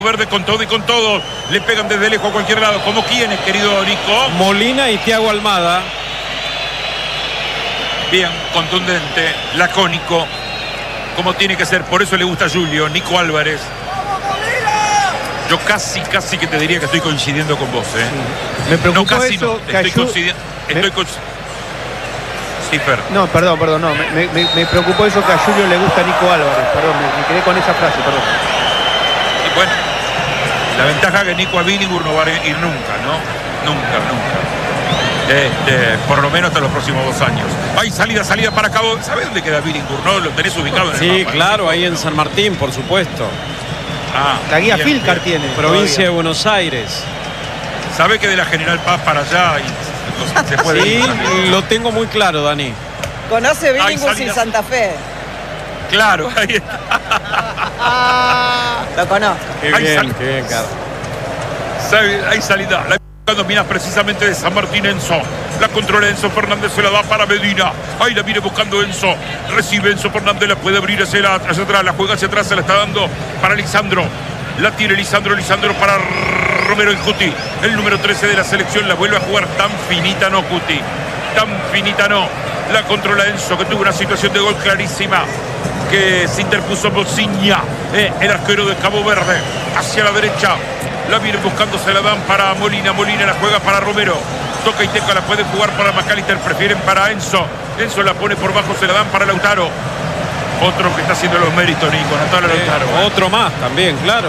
Verde con todo y con todo. Le pegan desde lejos a cualquier lado. ¿Como quiénes, querido Nico? Molina y Thiago Almada. Bien, contundente, lacónico, como tiene que ser. Por eso le gusta a Julio, Nico Álvarez. Yo casi que te diría que estoy coincidiendo con vos, ¿eh? Me preocupó No, casi eso. no. Estoy coincidiendo. Sí, Fer. No, perdón, no. Me preocupó eso que a Julio le gusta a Nico Álvarez. Perdón, me quedé con esa frase, perdón. Y bueno, la ventaja es que Nico a Billinghurst no va a ir nunca, ¿no? Nunca. Por lo menos hasta los próximos 2 años. Hay salida para Cabo. ¿Sabés dónde queda Billinghurst? ¿No? Lo tenés ubicado en el Sí, mapa, claro, ¿no? ahí en San Martín, por supuesto. La guía bien, Filcar bien. tiene. Provincia todavía. de Buenos Aires. ¿Sabe que de la General Paz para allá se puede Sí, ir? lo tengo muy claro, Dani. Conoce Billinghurst y salidas. Santa Fe. Claro, ahí está. Lo conozco. Qué Ahí bien, Carlos. Hay salida. La domina precisamente de San Martín Enzo. La controla Enzo Fernández, se la da para Medina. Ahí la viene buscando Enzo. Recibe Enzo Fernández, la puede abrir hacia atrás. La juega hacia atrás, se la está dando para Lisandro. La tiene Lisandro para Romero y Cuti. El número 13 de la selección la vuelve a jugar. Tan finita no, Cuti. Tan finita no. La controla Enzo, que tuvo una situación de gol clarísima, que se interpuso Bociña, el arquero de Cabo Verde. Hacia la derecha. La viene buscando, se la dan para Molina. Molina la juega para Romero. Toca y teca, la pueden jugar para McAllister. Prefieren para Enzo. Enzo la pone por bajo, se la dan para Lautaro. Otro que está haciendo los méritos, Nico. Natalia Lautaro. Otro más también, claro.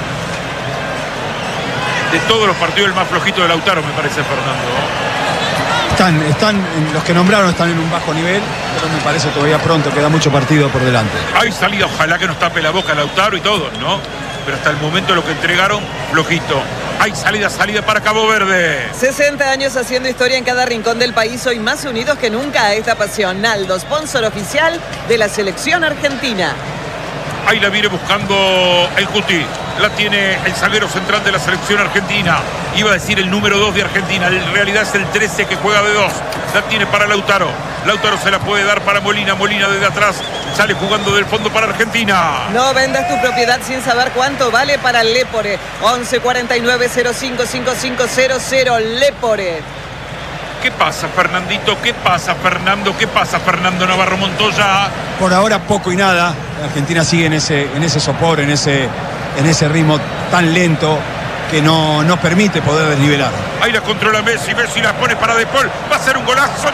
De todos los partidos, el más flojito de Lautaro, me parece, Fernando. Están los que nombraron están en un bajo nivel, pero me parece todavía pronto, queda mucho partido por delante. Hay salida, ojalá que nos tape la boca Lautaro y todos, ¿no? Pero hasta el momento lo que entregaron, flojito. Hay salida para Cabo Verde. 60 años haciendo historia en cada rincón del país, hoy más unidos que nunca a esta pasión. Naldo, sponsor oficial de la selección argentina. Ahí la viene buscando el Cuti. La tiene el zaguero central de la selección argentina. Iba a decir el número 2 de Argentina. En realidad es el 13 que juega de 2. La tiene para Lautaro. Lautaro se la puede dar para Molina. Molina desde atrás sale jugando del fondo para Argentina. No vendas tu propiedad sin saber cuánto vale para Lepore. 11 49 05 5500 Lepore. ¿Qué pasa, Fernandito? ¿Qué pasa, Fernando? ¿Qué pasa, Fernando Navarro Montoya? Por ahora poco y nada. Argentina sigue en ese sopor, en ese ritmo tan lento que no nos permite poder desnivelar. Ahí la controla Messi. Messi la pone para De Paul. Va a ser un golazo.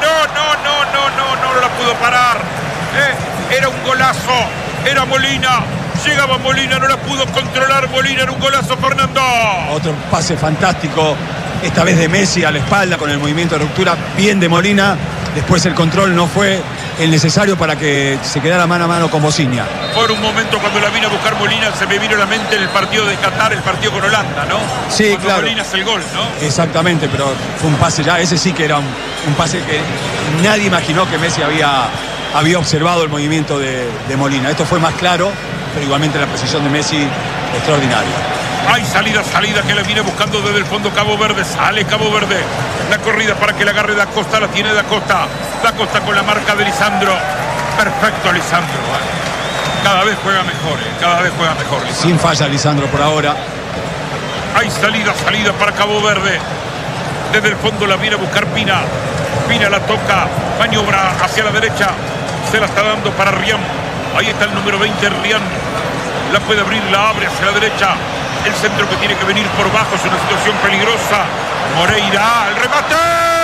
No la pudo parar. Era un golazo. Era Molina. Llegaba Molina, no la pudo controlar Molina. Era un golazo, Fernando. Otro pase fantástico, esta vez de Messi a la espalda con el movimiento de ruptura, bien de Molina. Después el control no fue el necesario para que se quedara mano a mano con Bociña. Por un momento, cuando la vino a buscar Molina, se me vino a la mente el partido de Qatar, el partido con Holanda, ¿no? Sí, cuando claro. Molina hace el gol, ¿no? Exactamente, pero fue un pase ya, ese sí que era un pase que nadie imaginó que Messi había observado el movimiento de Molina. Esto fue más claro, pero igualmente la precisión de Messi extraordinaria. Hay salida que la viene buscando desde el fondo Cabo Verde. Sale Cabo Verde. La corrida para que la agarre Da Costa. La tiene Da Costa. Da Costa con la marca de Lisandro. Perfecto, Lisandro. Cada vez juega mejor, Cada vez juega mejor, Lisandro. Sin falla Lisandro por ahora. Hay salida para Cabo Verde. Desde el fondo la viene a buscar Pina. Pina la toca. Maniobra hacia la derecha. Se la está dando para Rian. Ahí está el número 20, Rian. La puede abrir, la abre hacia la derecha. El centro que tiene que venir por bajo es una situación peligrosa. Moreira, el remate.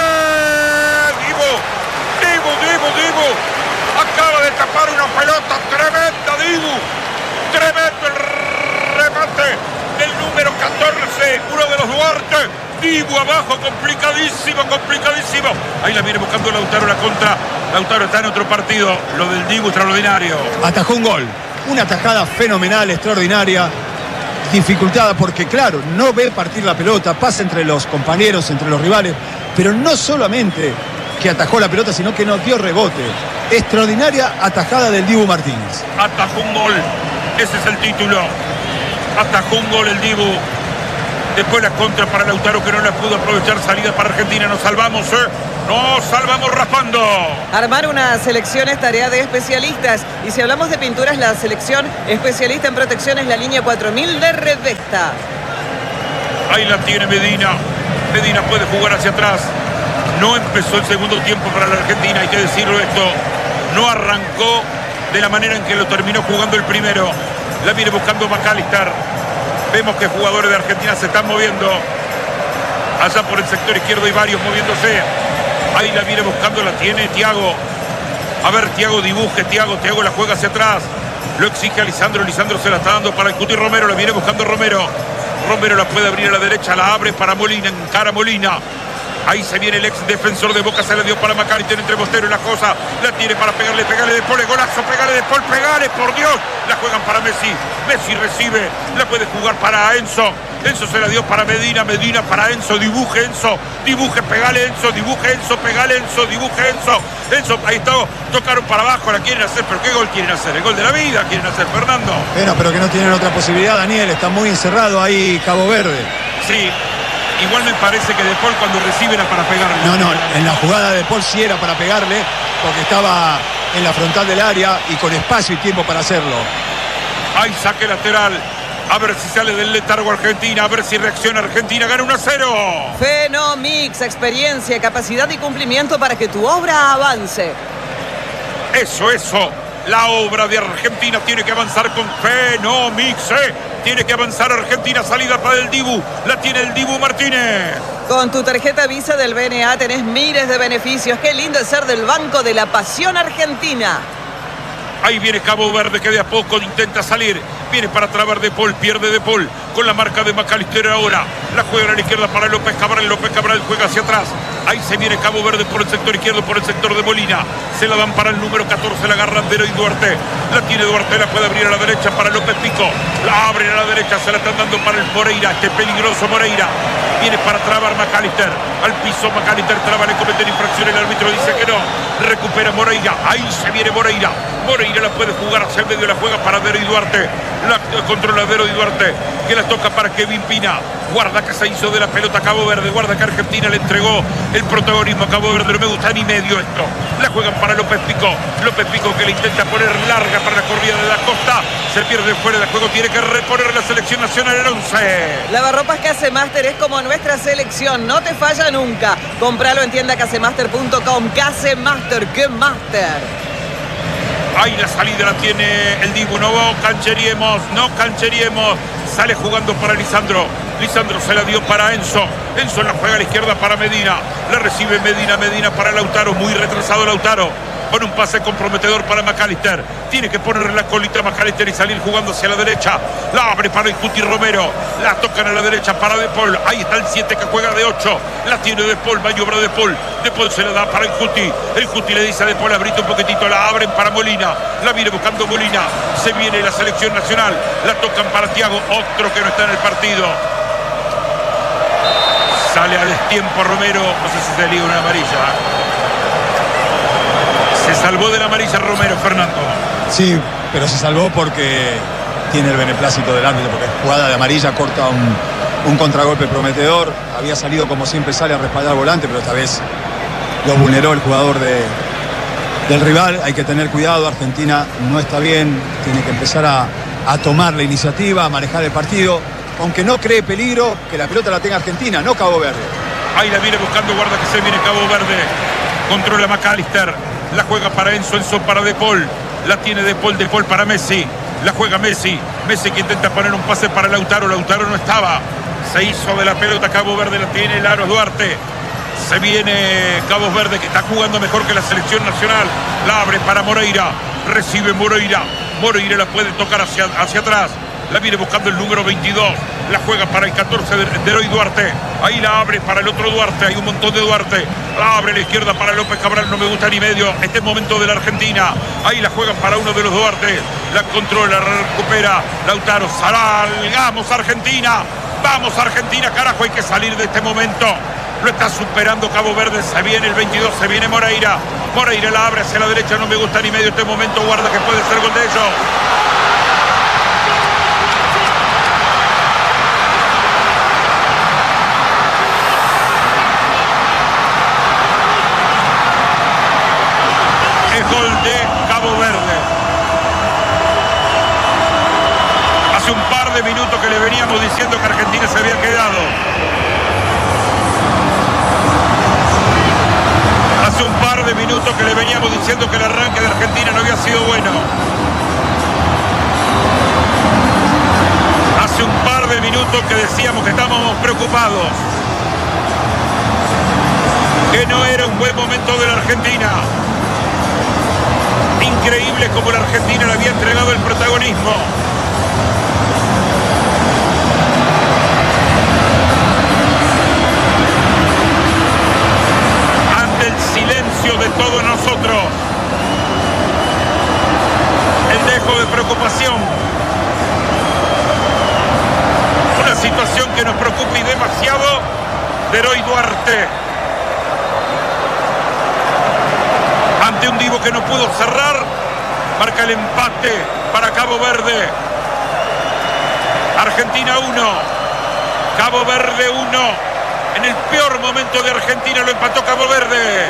Dibu. Acaba de tapar una pelota tremenda, Dibu. Tremendo el remate del número 14, uno de los Duarte. Dibu abajo, complicadísimo. Ahí la viene buscando Lautaro, la contra. Lautaro está en otro partido. Lo del Dibu extraordinario. Atajó un gol. Una atajada fenomenal, extraordinaria. Dificultada porque, claro, no ve partir la pelota, pasa entre los compañeros, entre los rivales, pero no solamente que atajó la pelota, sino que nos dio rebote. Extraordinaria atajada del Dibu Martínez. Atajó un gol, ese es el título. Atajó un gol el Dibu. Después la contra para Lautaro, que no la pudo aprovechar. Salida para Argentina. Nos salvamos, nos salvamos raspando. Armar una selección es tarea de especialistas. Y si hablamos de pinturas, la selección especialista en protección es la línea 4000 de Redvesta. Ahí la tiene Medina. Medina puede jugar hacia atrás. No empezó el segundo tiempo para la Argentina, hay que decirlo esto. No arrancó de la manera en que lo terminó jugando el primero. La viene buscando McAllister. Vemos que jugadores de Argentina se están moviendo. Allá por el sector izquierdo hay varios moviéndose. Ahí la viene buscando, la tiene Thiago. A ver, Thiago dibuje, Thiago la juega hacia atrás. Lo exige a Lisandro, Lisandro se la está dando para el Cuti Romero, la viene buscando Romero. Romero la puede abrir a la derecha, la abre para Molina, encara Molina. Ahí se viene el ex defensor de Boca, se la dio para McAllister entre Bostero y la cosa. La tiene para pegarle de Paul, golazo, pegale de Paul, pegale, por Dios. La juegan para Messi, Messi recibe, la puede jugar para Enzo. Enzo se la dio para Medina, Medina para Enzo, dibuje Enzo, dibuje, pegale Enzo, dibuje Enzo, pegale Enzo, dibuje Enzo. Enzo, ahí está, tocaron para abajo, la quieren hacer, pero ¿qué gol quieren hacer? El gol de la vida quieren hacer, Fernando. Bueno, pero que no tienen otra posibilidad, Daniel, está muy encerrado ahí Cabo Verde. Sí. Igual me parece que De Paul cuando recibe era para pegarle. No, en la jugada de Paul sí era para pegarle, porque estaba en la frontal del área y con espacio y tiempo para hacerlo. Hay saque lateral. A ver si sale del letargo Argentina, a ver si reacciona Argentina, gana 1-0. Fenomix, experiencia, capacidad y cumplimiento para que tu obra avance. Eso. La obra de Argentina tiene que avanzar con Fenomix. Tiene que avanzar Argentina, salida para el Dibu. La tiene el Dibu Martínez. Con tu tarjeta Visa del BNA tenés miles de beneficios. Qué lindo es ser del Banco de la Pasión Argentina. Ahí viene Cabo Verde, que de a poco intenta salir. Viene para trabar De Paul, pierde De Paul. Con la marca de McAllister ahora. La juega a la izquierda para López Cabral. López Cabral juega hacia atrás. Ahí se viene Cabo Verde por el sector izquierdo, por el sector de Molina. Se la dan para el número 14, la agarra Andero y Duarte. La tiene Duarte, la puede abrir a la derecha para López Pico. La abren a la derecha, se la están dando para el Moreira. Este peligroso Moreira. Viene para trabar McAllister. Al piso McAllister traba, le cometen infracción. El árbitro dice que no. Recupera Moreira. Ahí se viene Moreira. Moreira la puede jugar hacia el medio, la juega para Andero y Duarte. La controla Andero y Duarte, que la toca para Kevin Pina. Guarda que se hizo de la pelota Cabo Verde. Guarda que Argentina le entregó el protagonismo a Cabo Verde. No me gusta ni medio esto. La juegan para López Pico. López Pico que le intenta poner larga para la corrida de la Costa. Se pierde fuera de juego. Tiene que reponer la selección nacional en 11. Lavarropas Casemaster es como nuestra selección. No te falla nunca. Compralo en tiendacasemaster.com. Casemaster, ¡qué master! Ahí la salida la tiene el Dibu. No cancheriemos. Sale jugando para Lisandro. Lisandro se la dio para Enzo. Enzo la juega a la izquierda para Medina. La recibe Medina para Lautaro. Muy retrasado Lautaro. Con un pase comprometedor para McAllister. Tiene que ponerle la colita a McAllister y salir jugando hacia la derecha. La abre para el Cuti Romero. La tocan a la derecha para De Paul. Ahí está el 7 que juega de 8. La tiene De Paul. Maniobra De Paul. De Paul se la da para el Cuti. El Cuti le dice a De Paul, abrite un poquitito. La abren para Molina. La viene buscando Molina. Se viene la selección nacional. La tocan para Thiago. Otro que no está en el partido. Sale a destiempo Romero. No sé si se liga una amarilla. Se salvó de la amarilla Romero, Fernando. Sí, pero se salvó porque tiene el beneplácito del árbitro, porque jugada de amarilla corta un contragolpe prometedor. Había salido como siempre sale a respaldar al volante, pero esta vez lo vulneró el jugador del rival. Hay que tener cuidado, Argentina no está bien, tiene que empezar a tomar la iniciativa, a manejar el partido, aunque no cree peligro, que la pelota la tenga Argentina, no Cabo Verde. Ahí la viene buscando, guarda que se viene Cabo Verde. Controla McAllister. La juega para Enzo para De Paul. La tiene De Paul para Messi. La juega Messi. Messi que intenta poner un pase para Lautaro. Lautaro no estaba. Se hizo de la pelota Cabo Verde. La tiene Laro Duarte. Se viene Cabo Verde, que está jugando mejor que la selección nacional. La abre para Moreira. Recibe Moreira. Moreira la puede tocar hacia atrás. La viene buscando el número 22. La juega para el 14 de Eroy Duarte. Ahí la abre para el otro Duarte. Hay un montón de Duarte. La abre a la izquierda para López Cabral. No me gusta ni medio. Este es el momento de la Argentina. Ahí la juegan para uno de los Duarte. La controla, la recupera Lautaro. Salgamos Argentina. Vamos Argentina, carajo. Hay que salir de este momento. Lo está superando Cabo Verde. Se viene el 22. Se viene Moreira. Moreira la abre hacia la derecha. No me gusta ni medio este momento. Guarda que puede ser gol de ellos. diciendo que Argentina se había quedado. Hace un par de minutos que le veníamos diciendo que el arranque de Argentina no había sido bueno. Hace un par de minutos que decíamos que estábamos preocupados, que no era un buen momento de la Argentina. Increíble como la Argentina le había entregado el protagonismo. Ante el silencio de todos nosotros, el dejo de preocupación. Una situación que nos preocupa y demasiado de Heroy Duarte. Ante un Divo que no pudo cerrar, marca el empate para Cabo Verde. Argentina 1, Cabo Verde 1. En el peor momento de Argentina lo empató Cabo Verde.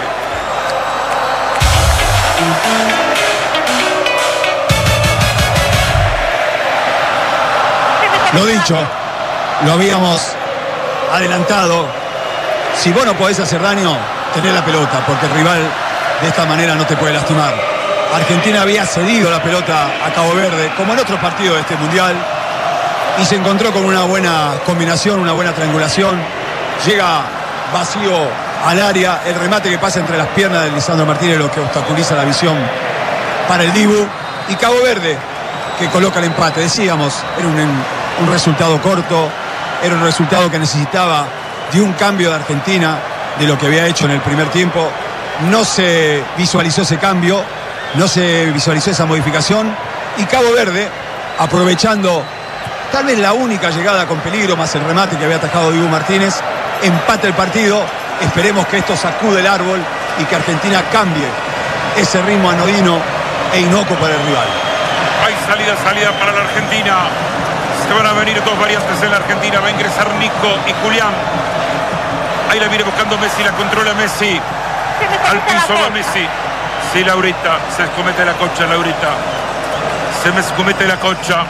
Lo dicho, lo habíamos adelantado. Si vos no podés hacer daño, tenés la pelota, porque el rival de esta manera no te puede lastimar. Argentina había cedido la pelota a Cabo Verde, como en otros partidos de este Mundial, y se encontró con una buena combinación, una buena triangulación. Llega vacío al área, el remate que pasa entre las piernas de Lisandro Martínez, lo que obstaculiza la visión para el Dibu. Y Cabo Verde, que coloca el empate. Decíamos, era un resultado corto, era un resultado que necesitaba de un cambio de Argentina, de lo que había hecho en el primer tiempo. No se visualizó ese cambio, no se visualizó esa modificación, y Cabo Verde, aprovechando tal vez la única llegada con peligro más el remate que había atajado Dibu Martínez, empata el partido. Esperemos que esto sacude el árbol y que Argentina cambie ese ritmo anodino e inocuo para el rival. Hay salida para la Argentina. Se van a venir dos variantes en la Argentina. Va a ingresar Nico y Julián. Ahí la viene buscando Messi, la controla Messi. Al piso va Messi. Sí, Laurita, se escomete la concha, Laurita. Se me escomete la concha.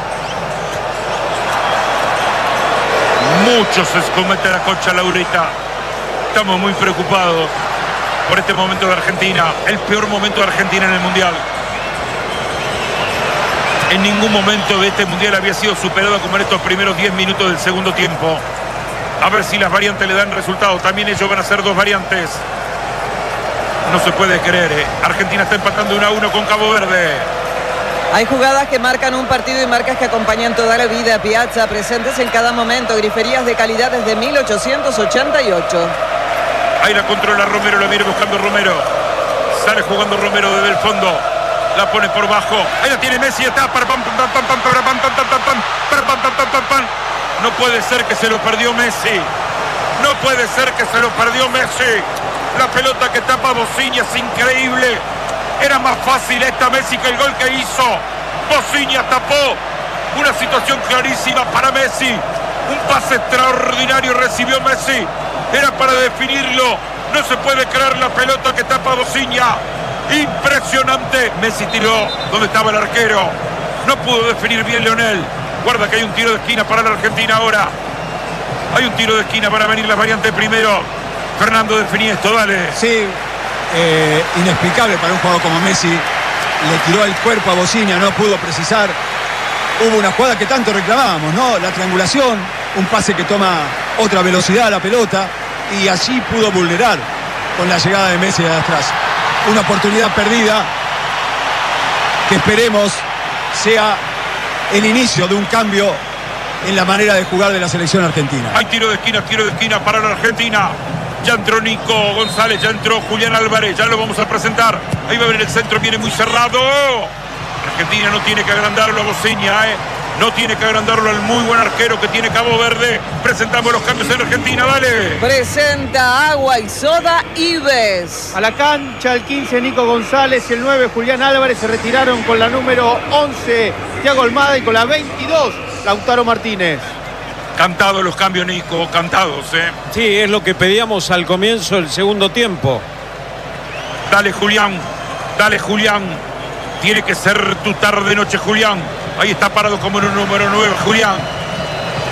Mucho se escomete la concha, Laurita. Estamos muy preocupados por este momento de Argentina. El peor momento de Argentina en el Mundial. En ningún momento de este Mundial había sido superado como en estos primeros 10 minutos del segundo tiempo. A ver si las variantes le dan resultado. También ellos van a hacer dos variantes. No se puede creer, ¿eh? Argentina está empatando 1-1 con Cabo Verde. Hay jugadas que marcan un partido y marcas que acompañan toda la vida. Piazza, presentes en cada momento. Griferías de calidad desde 1888. Ahí la controla Romero, la viene buscando Romero. Sale jugando Romero desde el fondo. La pone por bajo. Ahí la tiene Messi. Está. No puede ser que se lo perdió Messi. No puede ser que se lo perdió Messi. La pelota que tapa Bociña es increíble. Era más fácil esta Messi que el gol que hizo. Bociña tapó. Una situación clarísima para Messi. Un pase extraordinario recibió Messi. Era para definirlo. No se puede creer la pelota que tapa Bociña. Impresionante. Messi tiró donde estaba el arquero. No pudo definir bien Leonel. Guarda que hay un tiro de esquina para la Argentina ahora. Hay un tiro de esquina para venir la variante primero. Fernando, definí esto, dale. Sí, inexplicable para un jugador como Messi. Le tiró el cuerpo a Bociña, no pudo precisar. Hubo una jugada que tanto reclamábamos, ¿no? La triangulación, un pase que toma otra velocidad a la pelota, y allí pudo vulnerar con la llegada de Messi de atrás. Una oportunidad perdida que esperemos sea el inicio de un cambio en la manera de jugar de la selección argentina. Hay tiro de esquina para la Argentina. Ya entró Nico González, ya entró Julián Álvarez, ya lo vamos a presentar. Ahí va a venir el centro, viene muy cerrado. Argentina no tiene que agrandarlo a Bociña, no tiene que agrandarlo al muy buen arquero que tiene Cabo Verde. Presentamos los cambios en Argentina, dale. Presenta Agua y Soda Ives. A la cancha el 15 Nico González y el 9 Julián Álvarez. Se retiraron con la número 11 Thiago Almada y con la 22 Lautaro Martínez. Cantados los cambios, Nico, cantados, Sí, es lo que pedíamos al comienzo del segundo tiempo. Dale, Julián, dale, Julián. Tiene que ser tu tarde-noche, Julián. Ahí está parado como en un número 9, Julián.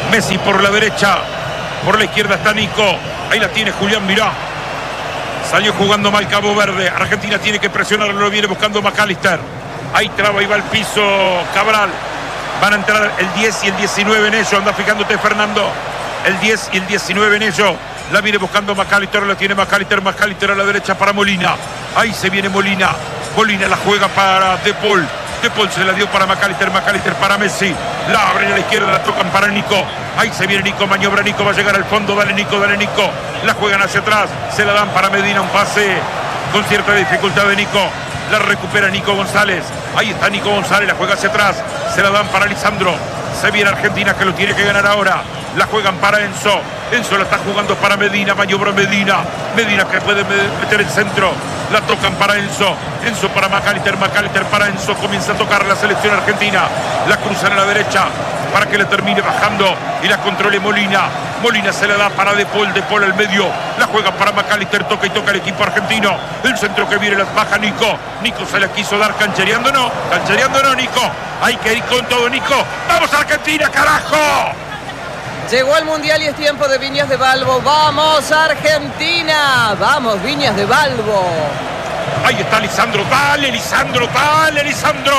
Messi por la derecha. Por la izquierda está Nico. Ahí la tiene Julián, mirá. Salió jugando mal Cabo Verde. Argentina tiene que presionarlo, lo viene buscando McAllister. Ahí traba y va al piso Cabral. Van a entrar el 10 y el 19 en ello. Anda fijándote, Fernando. El 10 y el 19 en ello. La viene buscando McAllister, la tiene McAllister a la derecha para Molina. Ahí se viene Molina. Molina la juega para De Paul. De Paul se la dio para McAllister para Messi. La abren a la izquierda, la tocan para Nico. Ahí se viene Nico, maniobra Nico, va a llegar al fondo. Dale Nico, dale Nico. La juegan hacia atrás, se la dan para Medina, un pase con cierta dificultad de Nico. La recupera Nico González. Ahí está Nico González, la juega hacia atrás. Se la dan para Lisandro. Se viene Argentina que lo tiene que ganar ahora. La juegan para Enzo. Enzo la está jugando para Medina. Maniobra Medina. Medina que puede meter el centro. La tocan para Enzo. Enzo para McAllister. McAllister para Enzo. Comienza a tocar la selección argentina. La cruzan a la derecha para que le termine bajando y la controle Molina. Molina se la da para De Paul. De Paul al medio. La juega para McAllister. Toca y toca el equipo argentino. El centro que viene, las baja Nico. Nico se la quiso dar. Canchereando no. Canchereando no, Nico. Hay que ir con todo, Nico. ¡Vamos, Argentina, carajo! Llegó el Mundial y es tiempo de Viñas de Balbo. ¡Vamos, Argentina! ¡Vamos, Viñas de Balbo! Ahí está Lisandro. ¡Dale, Lisandro! ¡Dale, Lisandro!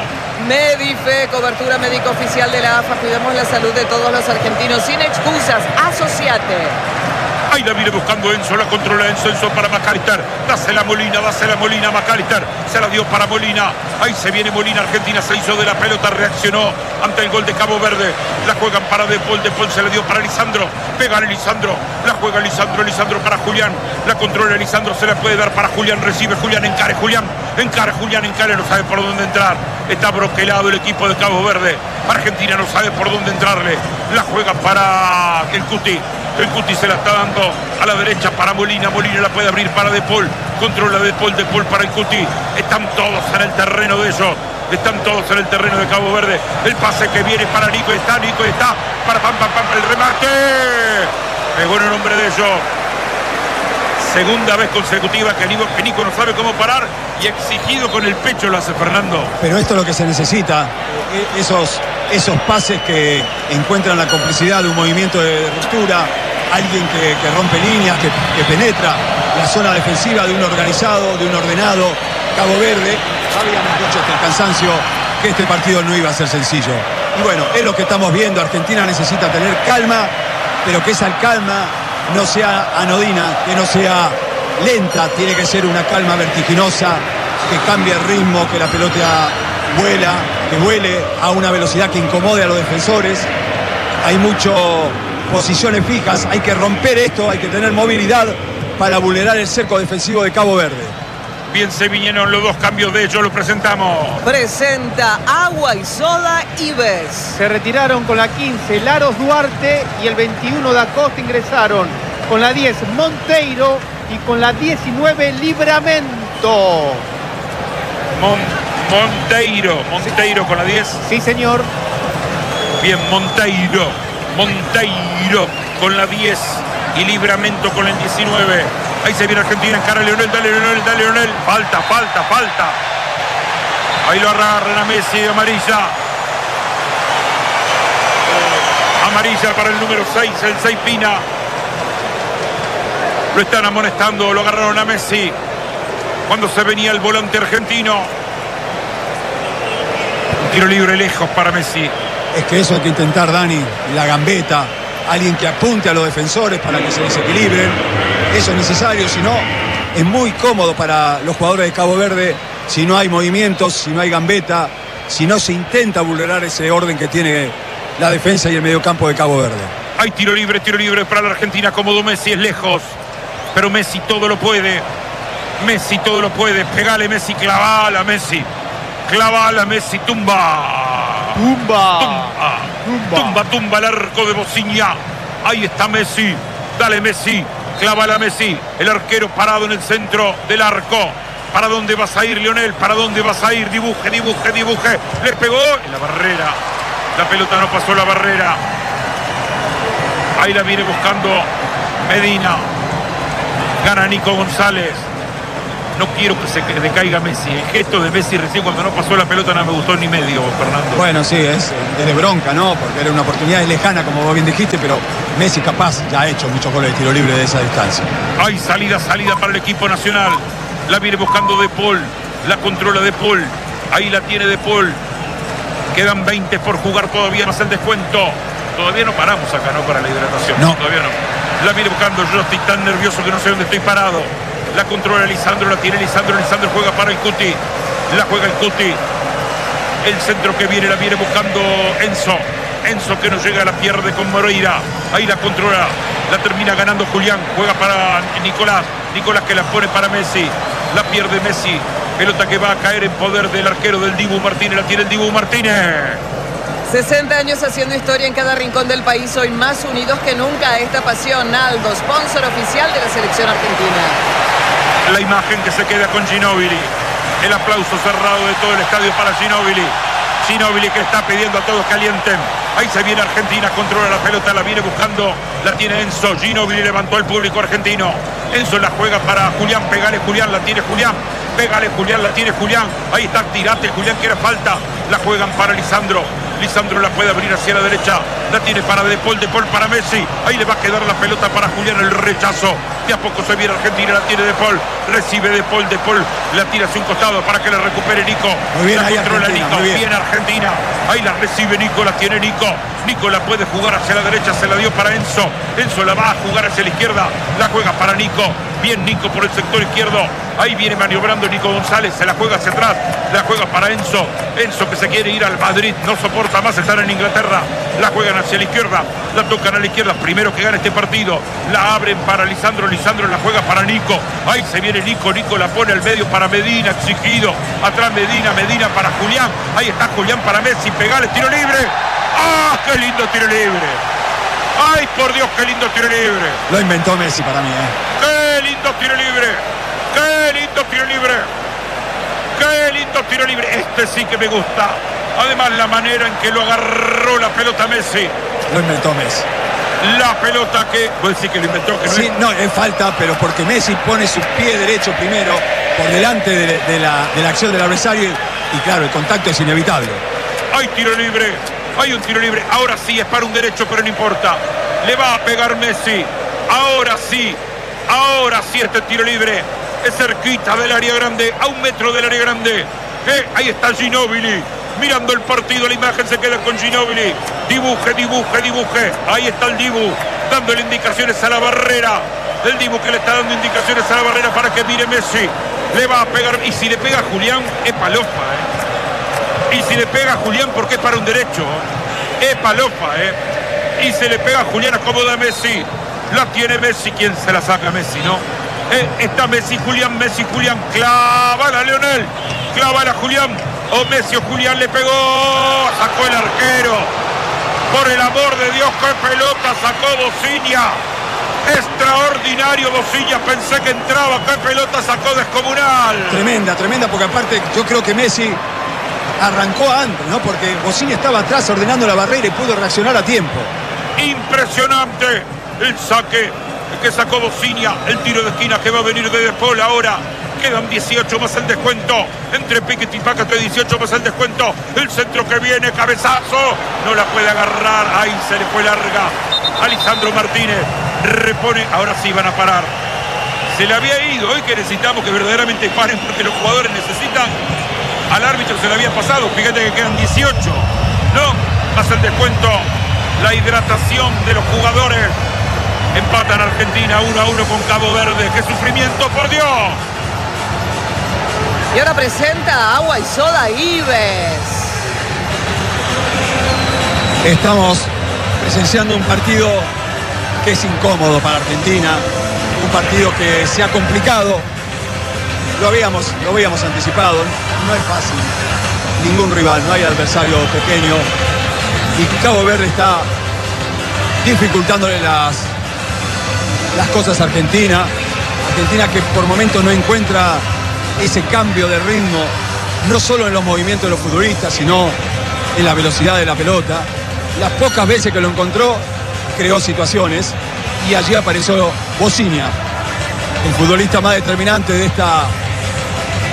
Medife, cobertura médica oficial de la AFA. Cuidamos la salud de todos los argentinos. Sin excusas, asociate. Ahí la viene buscando Enzo, la controla Enzo para McAllister. Dásela Molina, McAllister. Se la dio para Molina. Ahí se viene Molina, Argentina se hizo de la pelota, reaccionó ante el gol de Cabo Verde. La juegan para De Paul se la dio para Lisandro. Pégale Lisandro, la juega Lisandro para Julián. La controla Lisandro, se la puede dar para Julián, recibe Julián, encare Julián, no sabe por dónde entrar. Está broquelado el equipo de Cabo Verde. Argentina no sabe por dónde entrarle. La juega para el Cuti. El Cuti se la está dando a la derecha para Molina. Molina la puede abrir para De Paul. Controla De Paul para el Cuti. Están todos en el terreno de ellos. Están todos en el terreno de Cabo Verde. El pase que viene para Nico. Está para el remate. Pegó en el nombre de ellos. Segunda vez consecutiva que Nico no sabe cómo parar y exigido con el pecho lo hace Fernando. Pero esto es lo que se necesita. Esos pases que encuentran la complicidad de un movimiento de ruptura, alguien que rompe líneas, que penetra la zona defensiva de un organizado, de un ordenado Cabo Verde. Habíamos dicho hasta el cansancio que este partido no iba a ser sencillo. Y bueno, es lo que estamos viendo. Argentina necesita tener calma, pero que esa calma no sea anodina, que no sea lenta. Tiene que ser una calma vertiginosa, que cambie el ritmo, que la pelota vuela, que vuele a una velocidad que incomode a los defensores. Hay muchas posiciones fijas, hay que romper esto, hay que tener movilidad para vulnerar el cerco defensivo de Cabo Verde. Bien, se vinieron los dos cambios de ellos, lo presentamos. Presenta Agua y Soda Ives. Se retiraron con la 15 Laros Duarte y el 21 da Costa ingresaron con la 10 Monteiro y con la 19 Libramento. Monteiro con la 10. Sí, señor. Bien, Monteiro con la 10 y Libramento con el 19. Ahí se viene Argentina, encara a Leonel, dale Leonel. Falta. Ahí lo agarran a Messi, amarilla. Amarilla para el número 6, el 6 Pina. Lo están amonestando, lo agarraron a Messi cuando se venía el volante argentino. Un tiro libre lejos para Messi. Es que eso hay que intentar, Dani, la gambeta, alguien que apunte a los defensores para que se desequilibren. Eso es necesario, si no, es muy cómodo para los jugadores de Cabo Verde si no hay movimientos, si no hay gambeta, si no se intenta vulnerar ese orden que tiene la defensa y el mediocampo de Cabo Verde. Hay tiro libre para la Argentina, cómodo Messi, es lejos, pero Messi todo lo puede. Pegale Messi, clavala Messi, tumba el arco de Bociña. Ahí está Messi, dale Messi, clavala Messi, el arquero parado en el centro del arco. ¿Para dónde vas a ir, Leonel? ¿Para dónde vas a ir? Dibuje. Le pegó en la barrera. La pelota no pasó la barrera. Ahí la viene buscando Medina. Gana Nico González. No quiero que se decaiga Messi. El gesto de Messi recién cuando no pasó la pelota no me gustó ni medio, Fernando. Bueno, sí, es de bronca, ¿no? Porque era una oportunidad lejana, como vos bien dijiste, pero Messi capaz ya ha hecho muchos goles de tiro libre de esa distancia. Hay salida para el equipo nacional. La viene buscando De Paul. La controla De Paul. Ahí la tiene De Paul. Quedan 20 por jugar todavía más el descuento. Todavía no paramos acá, ¿no? Para la hidratación. No. Todavía no. La viene buscando. Yo estoy tan nervioso que no sé dónde estoy parado. La controla Lisandro, la tiene Lisandro juega para el Cuti. La juega el Cuti. El centro que viene, la viene buscando Enzo. Enzo que no llega, la pierde con Moreira. Ahí la controla. La termina ganando Julián. Juega para Nicolás. Nicolás que la pone para Messi. La pierde Messi. Pelota que va a caer en poder del arquero del Dibu Martínez. La tiene el Dibu Martínez. 60 años haciendo historia en cada rincón del país. Hoy más unidos que nunca. Esta pasión. Naldo, sponsor oficial de la selección argentina. La imagen que se queda con Ginóbili. El aplauso cerrado de todo el estadio para Ginóbili. Ginóbili que está pidiendo a todos que alienten. Ahí se viene Argentina, controla la pelota, la viene buscando, la tiene Enzo. Ginóbili levantó al público argentino. Enzo la juega para Julián, pegale Julián, la tiene Julián. Pégale Julián, la tiene Julián. Ahí está, tirate Julián, que era falta. La juegan para Lisandro. Lisandro la puede abrir hacia la derecha. La tiene para De Paul para Messi. Ahí le va a quedar la pelota para Julián, el rechazo. De a poco se viene Argentina, la tiene De Paul. Recibe De Paul la tira hacia un costado para que la recupere Nico. Muy bien, la ahí controla Argentina, Nico. muy bien. Bien Argentina. Ahí la recibe Nico, la tiene Nico. Nico la puede jugar hacia la derecha, se la dio para Enzo. Enzo la va a jugar hacia la izquierda. La juega para Nico. Bien Nico por el sector izquierdo. Ahí viene maniobrando Nico González. Se la juega hacia atrás. La juega para Enzo. Enzo que se quiere ir al Madrid. No soporta más estar en Inglaterra. La juegan hacia la izquierda. La tocan a la izquierda. Primero que gana este partido. La abren para Lisandro. Lisandro la juega para Nico. Ahí se viene Nico. Nico la pone al medio para Medina. Exigido. Atrás Medina. Medina para Julián. Ahí está Julián para Messi. Pegale. Tiro libre. ¡Ah! ¡Qué lindo tiro libre! ¡Ay, por Dios, qué lindo tiro libre! Lo inventó Messi para mí, ¡Qué lindo tiro libre! ¡Qué lindo tiro libre! ¡Qué lindo tiro libre! Este sí que me gusta. Además, la manera en que lo agarró la pelota Messi. Lo inventó Messi. La pelota que... ¿Puedes decir que lo inventó? Que Sí, no, es falta, pero porque Messi pone su pie derecho primero por delante de la acción del adversario y claro, el contacto es inevitable. Hay tiro libre. Hay un tiro libre. Ahora sí es para un derecho, pero no importa. Le va a pegar Messi. Ahora sí. Ahora sí este tiro libre. Es cerquita del área grande. A 1 metro del área grande. Ahí está Ginóbili. Mirando el partido. La imagen se queda con Ginóbili. Dibuje, dibuje, dibuje. Ahí está el Dibu. Dándole indicaciones a la barrera. El Dibu que le está dando indicaciones a la barrera para que mire Messi. Le va a pegar. Y si le pega a Julián, es palofa, Y si le pega a Julián, porque es para un derecho. Es palofa, Y se le pega a Julián, acomoda Messi. La tiene Messi. ¿Quién se la saca? Messi, ¿no? Está Messi, Julián, clavala Leonel. Clavala Julián. O Messi o Julián le pegó. Sacó el arquero. Por el amor de Dios, qué pelota sacó Bociña. Extraordinario Bociña, pensé que entraba. Qué pelota sacó descomunal. Tremenda, tremenda, porque aparte yo creo que Messi arrancó antes, ¿no? Porque Bociña estaba atrás ordenando la barrera y pudo reaccionar a tiempo. Impresionante el saque que sacó Bociña. El tiro de esquina que va a venir de De Paul ahora. Quedan 18 más el descuento. Entre Piquet y Pácate, 18 más el descuento. El centro que viene, cabezazo. No la puede agarrar. Ahí se le fue larga. Alessandro Martínez repone. Ahora sí van a parar. Se le había ido. Hoy que necesitamos que verdaderamente paren porque los jugadores necesitan. Al árbitro se le había pasado. Fíjate que quedan 18. No, más el descuento. La hidratación de los jugadores. Empatan Argentina 1-1 con Cabo Verde. ¡Qué sufrimiento, por Dios! Y ahora presenta Agua y Soda Ives. Estamos presenciando un partido que es incómodo para Argentina. Un partido que se ha complicado. Lo habíamos anticipado. No es fácil. Ningún rival, no hay adversario pequeño. Y Cabo Verde está dificultándole las cosas a Argentina. Argentina que por momentos no encuentra ese cambio de ritmo, no solo en los movimientos de los futbolistas, sino en la velocidad de la pelota. Las pocas veces que lo encontró, creó situaciones y allí apareció Bociña, el futbolista más determinante de esta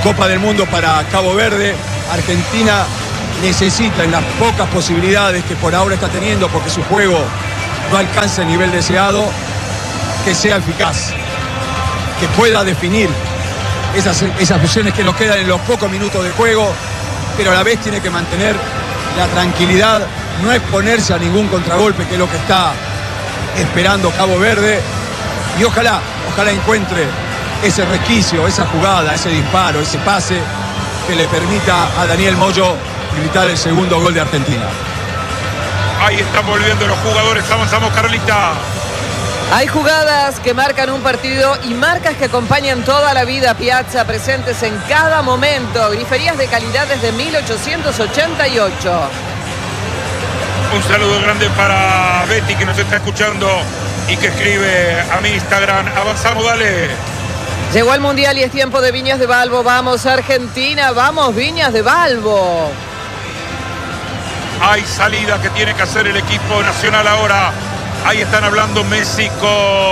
Copa del Mundo para Cabo Verde. Argentina necesita, en las pocas posibilidades que por ahora está teniendo, porque su juego no alcanza el nivel deseado, que sea eficaz, que pueda definir esas opciones que nos quedan en los pocos minutos de juego, pero a la vez tiene que mantener la tranquilidad, no exponerse a ningún contragolpe, que es lo que está esperando Cabo Verde, y ojalá encuentre ese resquicio, esa jugada, ese disparo, ese pase que le permita a Daniel Moyo gritar el segundo gol de Argentina. Ahí están volviendo los jugadores, avanzamos, Carlita. Hay jugadas que marcan un partido y marcas que acompañan toda la vida. Piazza, presentes en cada momento. Griferías de calidad desde 1888. Un saludo grande para Betty, que nos está escuchando y que escribe a mi Instagram. Avanzamos, dale. Llegó el Mundial y es tiempo de Viñas de Balbo. Vamos Argentina, vamos Viñas de Balbo. Hay salida que tiene que hacer el equipo nacional ahora. Ahí están hablando Messi con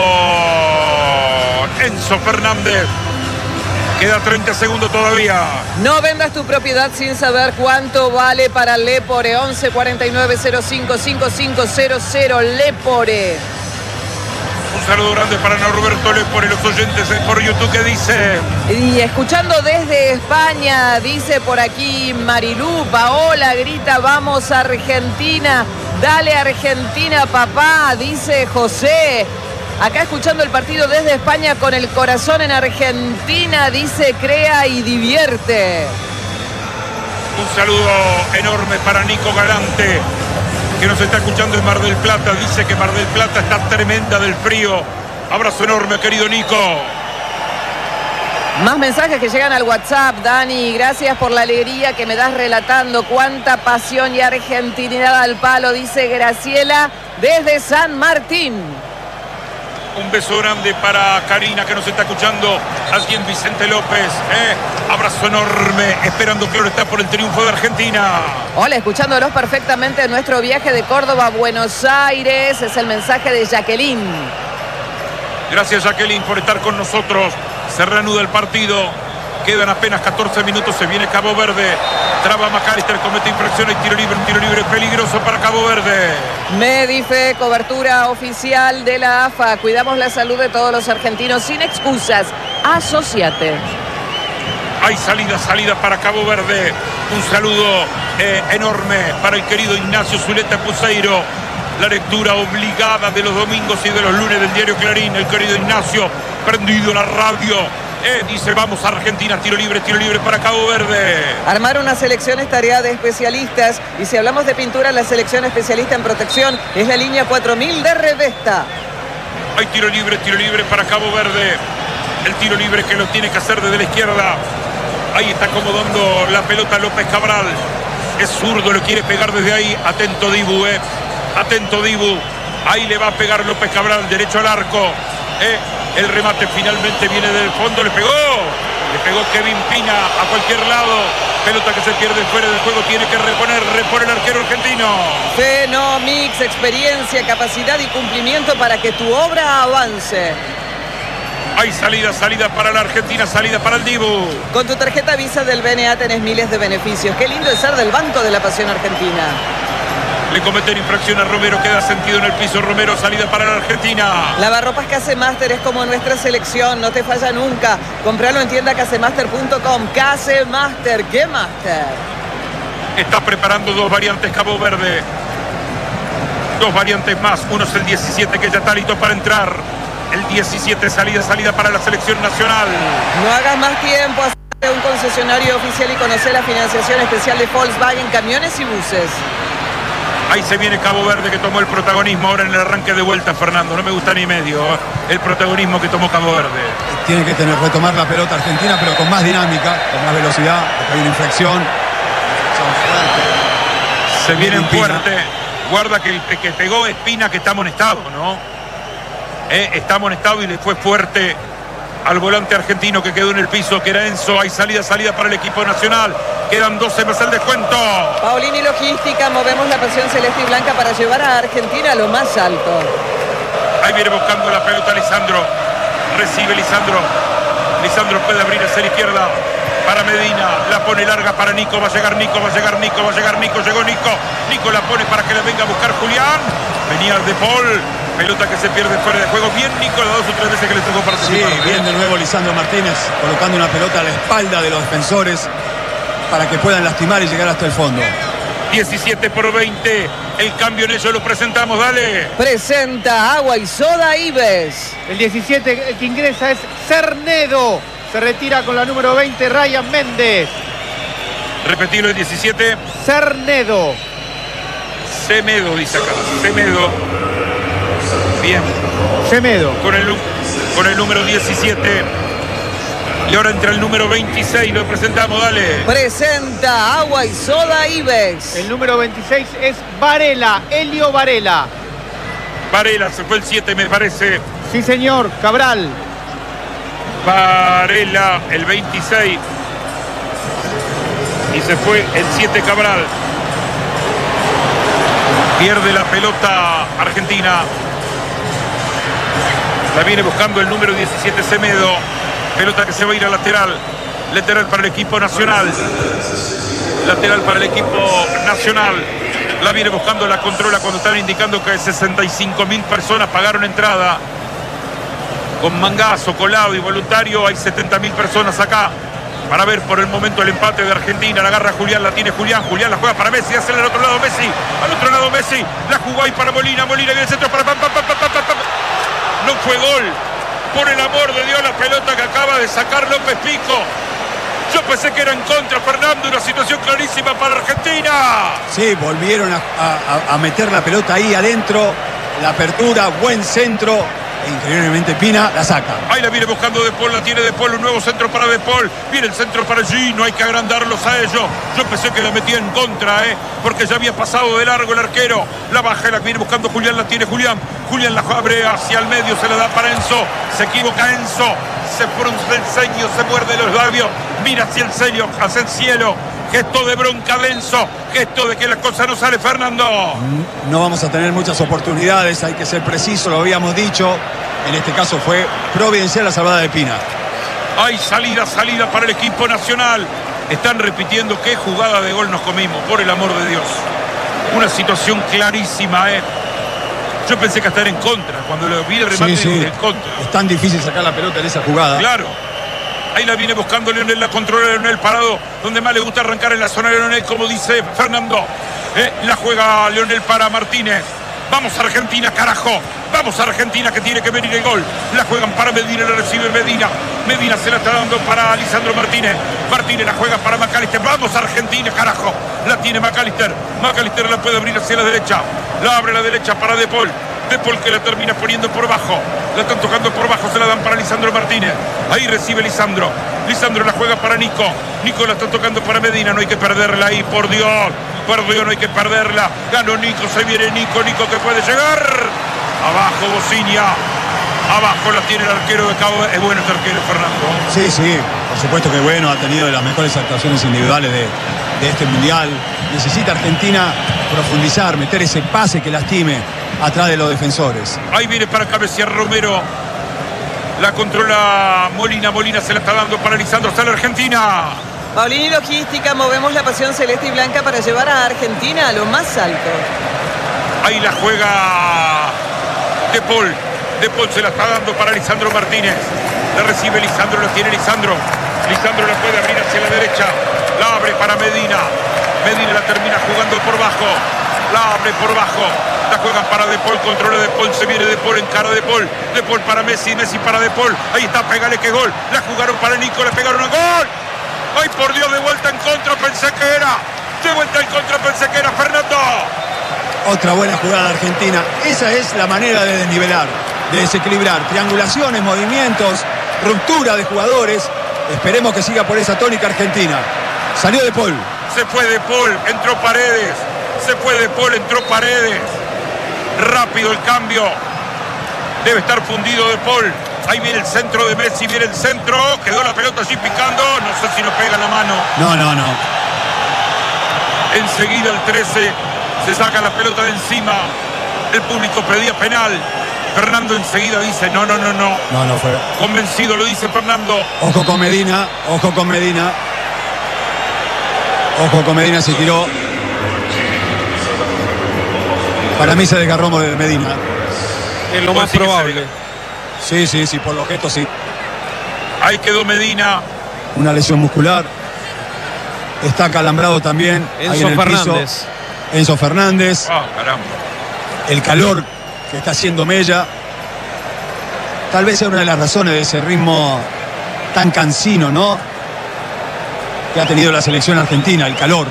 Enzo Fernández. Queda 30 segundos todavía. No vendas tu propiedad sin saber cuánto vale para Lepore. 11 49 05 5500 Lepore. Un saludo grande para Norberto Lepore, los oyentes por YouTube, que dice. Y escuchando desde España, dice por aquí Marilú, Paola grita, vamos Argentina. Dale Argentina, papá, dice José. Acá escuchando el partido desde España con el corazón en Argentina, dice crea y divierte. Un saludo enorme para Nico Galante, que nos está escuchando en Mar del Plata. Dice que Mar del Plata está tremenda del frío. Abrazo enorme, querido Nico. Más mensajes que llegan al WhatsApp. Dani, gracias por la alegría que me das relatando. Cuánta pasión y argentinidad al palo, dice Graciela desde San Martín. Un beso grande para Karina, que nos está escuchando. Alguien Vicente López. Abrazo enorme, esperando, claro está, por el triunfo de Argentina. Hola, escuchándolos perfectamente en nuestro viaje de Córdoba a Buenos Aires. Es el mensaje de Jacqueline. Gracias, Jacqueline, por estar con nosotros. Se reanuda el partido. Quedan apenas 14 minutos. Se viene Cabo Verde. Traba McAllister, comete infracción y tiro libre peligroso para Cabo Verde. Medife, cobertura oficial de la AFA. Cuidamos la salud de todos los argentinos sin excusas. Asociate. Hay salida para Cabo Verde. Un saludo enorme para el querido Ignacio Zuleta Puseiro. La lectura obligada de los domingos y de los lunes del diario Clarín. El querido Ignacio, prendido la radio. Dice, vamos Argentina, tiro libre para Cabo Verde. Armar una selección es tarea de especialistas. Y si hablamos de pintura, la selección especialista en protección es la línea 4000 de Revesta. Hay tiro libre para Cabo Verde. El tiro libre que lo tiene que hacer desde la izquierda. Ahí está acomodando la pelota López Cabral. Es zurdo, lo quiere pegar desde ahí. Atento Dibu, Atento Dibu. Ahí le va a pegar López Cabral, derecho al arco. El remate finalmente viene del fondo. Le pegó Kevin Pina a cualquier lado. Pelota que se pierde fuera del juego. Tiene que repone el arquero argentino. Fenomix, experiencia, capacidad y cumplimiento para que tu obra avance. Hay salida para la Argentina, salida para el Dibu. Con tu tarjeta Visa del BNA tenés miles de beneficios. Qué lindo es ser del Banco de la Pasión Argentina. Le cometen infracción a Romero, queda sentido en el piso. Romero, salida para la Argentina. Lavarropas Casemaster es como nuestra selección, no te falla nunca. Compralo en tienda casemaster.com. Casemaster, ¿qué master? Está preparando dos variantes Cabo Verde. Dos variantes más. Uno es el 17, que ya está listo para entrar. El 17, salida para la selección nacional. No hagas más tiempo. Haz un concesionario oficial y conocer la financiación especial de Volkswagen, camiones y buses. Ahí se viene Cabo Verde, que tomó el protagonismo ahora en el arranque de vuelta, Fernando. No me gusta ni medio el protagonismo que tomó Cabo Verde. Tiene que retomar la pelota Argentina, pero con más dinámica, con más velocidad, porque hay una infracción. Se vienen fuerte. Guarda que el que pegó Espina, que está amonestado, ¿no? Está amonestado y le fue fuerte al volante argentino que quedó en el piso, que era Enzo. Hay salida para el equipo nacional. Quedan 12 más el descuento. Paulini Logística, movemos la pasión celeste y blanca para llevar a Argentina a lo más alto. Ahí viene buscando la pelota Lisandro. Recibe Lisandro. Lisandro puede abrir hacia la izquierda para Medina, la pone larga para Nico, va a llegar Nico, llegó Nico, Nico la pone para que la venga a buscar Julián, venía De Paul, pelota que se pierde fuera de juego, bien Nico las 2 o 3 veces que le tocó participar. Sí, bien de nuevo Lisandro Martínez, colocando una pelota a la espalda de los defensores para que puedan lastimar y llegar hasta el fondo. 17-20, el cambio en ello lo presentamos, dale. Presenta Agua y Soda Ives. El 17 que ingresa es Cernedo. Se retira con la número 20 Ryan Méndez. Repetirlo, el 17. Cernedo. Semedo, dice acá. Semedo. Bien. Semedo. Con el número 17. Y ahora entra el número 26. Lo presentamos, dale. Presenta Agua y Soda Ives. El número 26 es Varela. Elio Varela. Varela, se fue el 7, me parece. Sí, señor. Cabral. Varela, el 26. Y se fue el 7 Cabral. Pierde la pelota Argentina. La viene buscando el número 17 Semedo. Pelota que se va a ir a lateral. Lateral para el equipo nacional. Lateral para el equipo nacional. La viene buscando, la controla cuando están indicando que 65.000 personas pagaron entrada. Con mangazo, colado y voluntario, hay 70.000 personas acá para ver por el momento el empate de Argentina. La agarra Julián, la tiene Julián, Julián la juega para Messi, hace al otro lado Messi, al otro lado Messi, la jugó ahí para Molina, Molina en el centro para no fue gol, por el amor de Dios, la pelota que acaba de sacar López Pico. Yo pensé que era en contra, Fernando, una situación clarísima para Argentina. Sí, volvieron a meter la pelota ahí adentro, la apertura, buen centro. Increíblemente Pina la saca. Ahí la viene buscando De Paul, la tiene De Paul, un nuevo centro para De Paul. Viene el centro para allí, no hay que agrandarlos a ellos. Yo pensé que la metía en contra, porque ya había pasado de largo el arquero. La baja, la viene buscando Julián, la tiene Julián. Julián la abre hacia el medio, se la da para Enzo. Se equivoca Enzo, se frunce el ceño, se muerde los labios. Mira hacia el cielo. Gesto de bronca de Enzo, gesto de que la cosa no sale, Fernando. No vamos a tener muchas oportunidades, hay que ser preciso, lo habíamos dicho. En este caso fue providencial la salvada de Pina. Hay salida para el equipo nacional. Están repitiendo qué jugada de gol nos comimos, por el amor de Dios. Una situación clarísima, Yo pensé que estar en contra. Cuando lo vi el remate, en contra. Es tan difícil sacar la pelota en esa jugada. Claro. Ahí la viene buscando Leonel, la controla Leonel parado, donde más le gusta arrancar en la zona de Leonel, como dice Fernando. La juega Leonel para Martínez. Vamos Argentina, carajo. Vamos Argentina, que tiene que venir el gol. La juegan para Medina, la recibe Medina. Medina se la está dando para Lisandro Martínez. Martínez la juega para McAllister. Vamos Argentina, carajo. La tiene McAllister. McAllister la puede abrir hacia la derecha. La abre a la derecha para De Paul. De Paul que la termina poniendo por bajo. La están tocando por bajo, se la dan para Lisandro Martínez. Ahí recibe Lisandro. Lisandro la juega para Nico. Nico la está tocando para Medina. No hay que perderla ahí, por Dios. Por Dios, no hay que perderla. Ganó Nico, se viene Nico. Nico que puede llegar. Abajo Bocinia. Abajo la tiene el arquero de Cabo. Es bueno este arquero, Fernando. Sí, por supuesto que bueno. Ha tenido de las mejores actuaciones individuales de este mundial. Necesita Argentina profundizar, meter ese pase que lastime atrás de los defensores. Ahí viene para cabecear Romero. La controla Molina. Molina se la está dando para Lisandro. Está la Argentina. Paulini Logística, movemos la pasión celeste y blanca para llevar a Argentina a lo más alto. Ahí la juega De Paul. De Paul se la está dando para Lisandro Martínez. La recibe Lisandro, la tiene Lisandro. Lisandro la puede abrir hacia la derecha. La abre para Medina. Medina la termina jugando por bajo. La abre por bajo. La juega para De Paul, controla De Paul, se viene De Paul, encara De Paul. De Paul para Messi, Messi para De Paul. Ahí está, pégale que gol. La jugaron para Nico, le pegaron a gol. Ay, por Dios, de vuelta en contra pensé que era. De vuelta en contra pensé que era, Fernando. Otra buena jugada argentina. Esa es la manera de desnivelar, de desequilibrar. Triangulaciones, movimientos, ruptura de jugadores. Esperemos que siga por esa tónica Argentina. Salió De Paul. Se fue De Paul, entró Paredes. Se fue De Paul, entró Paredes. Rápido el cambio. Debe estar fundido De Paul. Ahí viene el centro de Messi, viene el centro. Quedó la pelota allí picando. No sé si nos pega la mano. No. Enseguida el 13 se saca la pelota de encima. El público pedía penal. Fernando enseguida dice, no. No fue. Convencido lo dice Fernando. Ojo con Medina. Ojo con Medina, se tiró. Para mí se desgarró de Medina. Es lo más probable. Sí, por los gestos sí. Ahí quedó Medina. Una lesión muscular. Está acalambrado también. Enzo Fernández. Enzo Fernández. Ah, caramba. El calor que está haciendo Mella. Tal vez sea una de las razones de ese ritmo tan cansino, ¿no? Que ha tenido la selección argentina, el calor.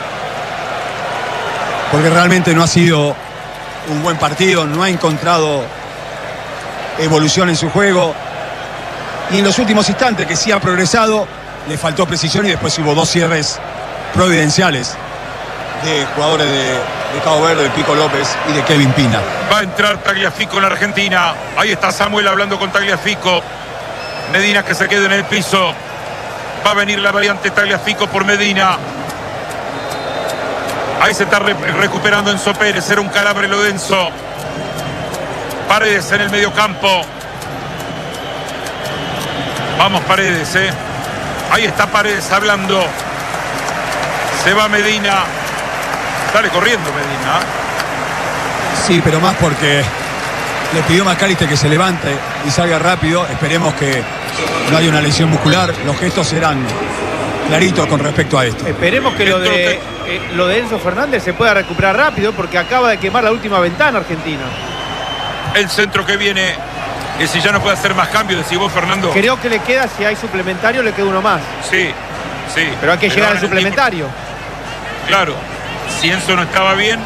Porque realmente no ha sido un buen partido, no ha encontrado evolución en su juego. Y en los últimos instantes, que sí ha progresado, le faltó precisión y después hubo 2 cierres providenciales de jugadores de Cabo Verde, de Pico López y de Kevin Pina. Va a entrar Tagliafico en la Argentina. Ahí está Samuel hablando con Tagliafico. Medina que se queda en el piso. Va a venir la variante Tagliafico por Medina. Ahí se está recuperando Enzo Pérez. Era un calambre lo de Enzo. Paredes en el medio campo. Vamos Paredes, Ahí está Paredes hablando. Se va Medina. Sale corriendo Medina. Sí, pero más porque le pidió McAllister que se levante y salga rápido. Esperemos que no haya una lesión muscular. Los gestos serán claritos con respecto a esto. Esperemos que lo de Enzo Fernández se pueda recuperar rápido, porque acaba de quemar la última ventana Argentina. El centro que viene. Y si ya no puede hacer más cambios, decís vos, Fernando. Creo que le queda, si hay suplementario, le queda uno más. Sí. Pero hay que llegar al suplementario. Claro. Si Enzo no estaba bien,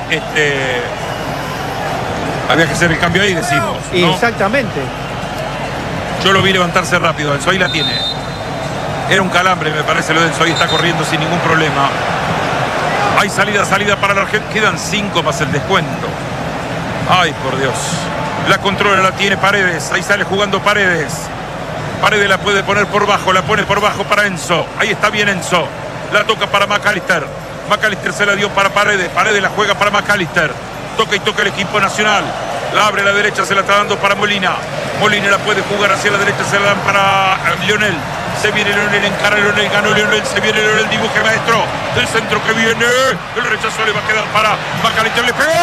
había que hacer el cambio ahí, decimos, ¿no? Exactamente. Yo lo vi levantarse rápido, Enzo, ahí la tiene. Era un calambre, me parece, lo de Enzo, ahí está corriendo sin ningún problema. Hay salida para la Argentina. Quedan 5 más el descuento. Ay, por Dios. La controla, la tiene Paredes. Ahí sale jugando Paredes. Paredes la puede poner por bajo, la pone por bajo para Enzo. Ahí está bien Enzo. La toca para McAllister. McAllister se la dio para Paredes. Paredes la juega para McAllister. Toca el equipo nacional. La abre a la derecha, se la está dando para Molina. Molina la puede jugar hacia la derecha, se la dan para Lionel. Se viene Lionel, encara Lionel, ganó Lionel, se viene Lionel, dibuje maestro. El centro que viene. El rechazo le va a quedar para McAllister, le pegó.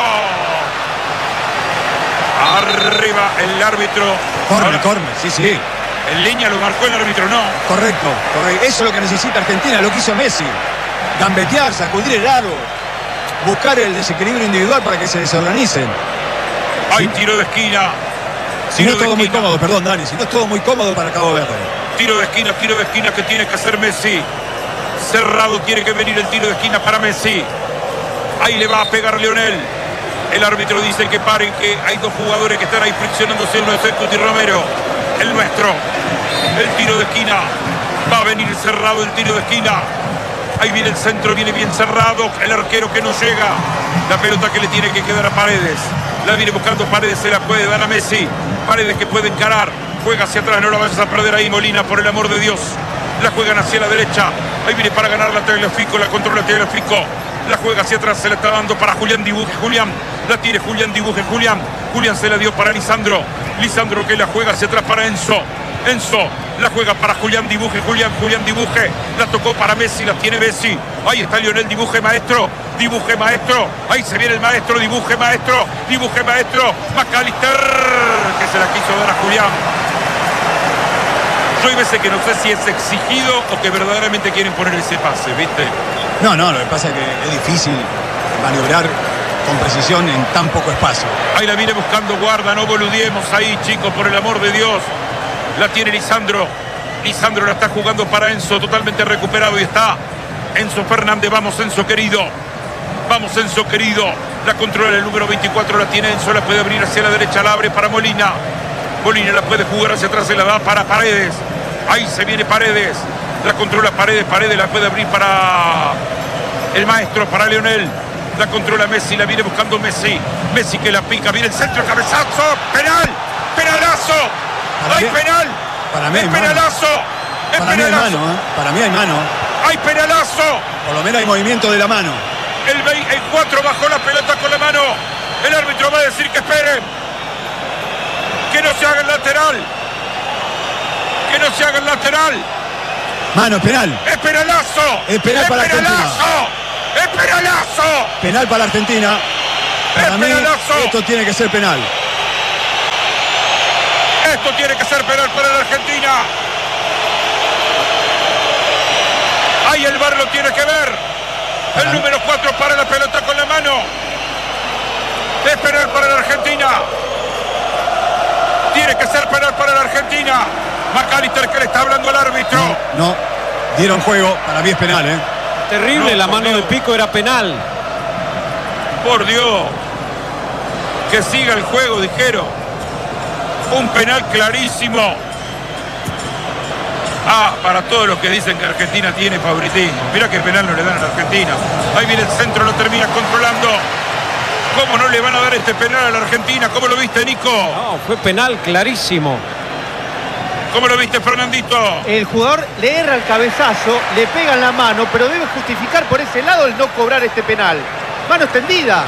Arriba el árbitro. Corner, sí. En línea lo marcó el árbitro, no. Correcto. Eso es lo que necesita Argentina, lo que hizo Messi. Gambetear, sacudir el aro, buscar el desequilibrio individual para que se desorganicen. Hay tiro de esquina. Si no es todo muy cómodo, perdón Dani, si no es todo muy cómodo para Cabo Verde. Tiro de esquina que tiene que hacer Messi. Cerrado tiene que venir el tiro de esquina para Messi. Ahí le va a pegar Lionel. El árbitro dice que paren, que hay 2 jugadores que están ahí friccionándose, uno es Cuti Romero, el nuestro. El tiro de esquina. Va a venir cerrado el tiro de esquina. Ahí viene el centro, viene bien cerrado. El arquero que no llega. La pelota que le tiene que quedar a Paredes. La viene buscando Paredes, se la puede dar a Messi. Paredes que puede encarar. Juega hacia atrás, no la vayas a perder ahí, Molina, por el amor de Dios. La juegan hacia la derecha. Ahí viene para ganar la Tagliafico, la controla Tagliafico. La juega hacia atrás, se la está dando para Julián Dibuje. Julián, la tiene Julián Dibuje. Julián se la dio para Lisandro. Lisandro que la juega hacia atrás para Enzo. Enzo la juega para Julián Dibuje. Julián Dibuje. La tocó para Messi, la tiene Messi. Ahí está Lionel, dibuje maestro. Ahí se viene el maestro, dibuje maestro. McAllister, que se la quiso dar a Julián. Yo hay veces que no sé si es exigido o que verdaderamente quieren poner ese pase, ¿viste? No, lo que pasa es que es difícil maniobrar con precisión en tan poco espacio. Ahí la viene buscando Guarda, no boludiemos ahí, chicos, por el amor de Dios. La tiene Lisandro. Lisandro la está jugando para Enzo, totalmente recuperado y está Enzo Fernández. Vamos Enzo querido. La controla el número 24, la tiene Enzo, la puede abrir hacia la derecha, la abre para Molina. Molina la puede jugar hacia atrás, se la da para Paredes. Ahí se viene Paredes. La controla Paredes la puede abrir para el maestro, para Lionel. La controla Messi, la viene buscando Messi. Messi que la pica, viene el centro, cabezazo, penalazo. ¡Hay penal! Para mí hay penalazo. Para mí hay mano, Para mí hay mano. ¡Hay penalazo! Por lo menos hay movimiento de la mano. El 4 bajó la pelota con la mano. El árbitro va a decir que esperen. lateral. Que no se haga el lateral. Mano, penal. ¡Es penalazo! Es penal para Argentina. ¡Es penalazo! Penal para Argentina. Para mí, penalazo. esto tiene que ser penal. Esto tiene que ser penal para la Argentina. Ahí el VAR lo tiene que ver. El número 4 para la pelota con la mano. Es penal para la Argentina. Tiene que ser penal para la Argentina. McAllister, que le está hablando al árbitro. No, dieron juego. Para mí es penal, ¿eh? Terrible, No, la por mano Dios. de Pico era penal. Por Dios. Que siga el juego, dijeron. Un penal clarísimo. Para todos los que dicen que Argentina tiene favoritismo. Mira que penal no le dan a la Argentina. Ahí viene el centro, lo termina controlando. ¿Cómo no le van a dar este penal a la Argentina? ¿Cómo lo viste, Nico? No, fue penal clarísimo. ¿Cómo lo viste, Fernandito? El jugador le erra el cabezazo, le pega en la mano, pero debe justificar por ese lado el no cobrar este penal. Mano extendida.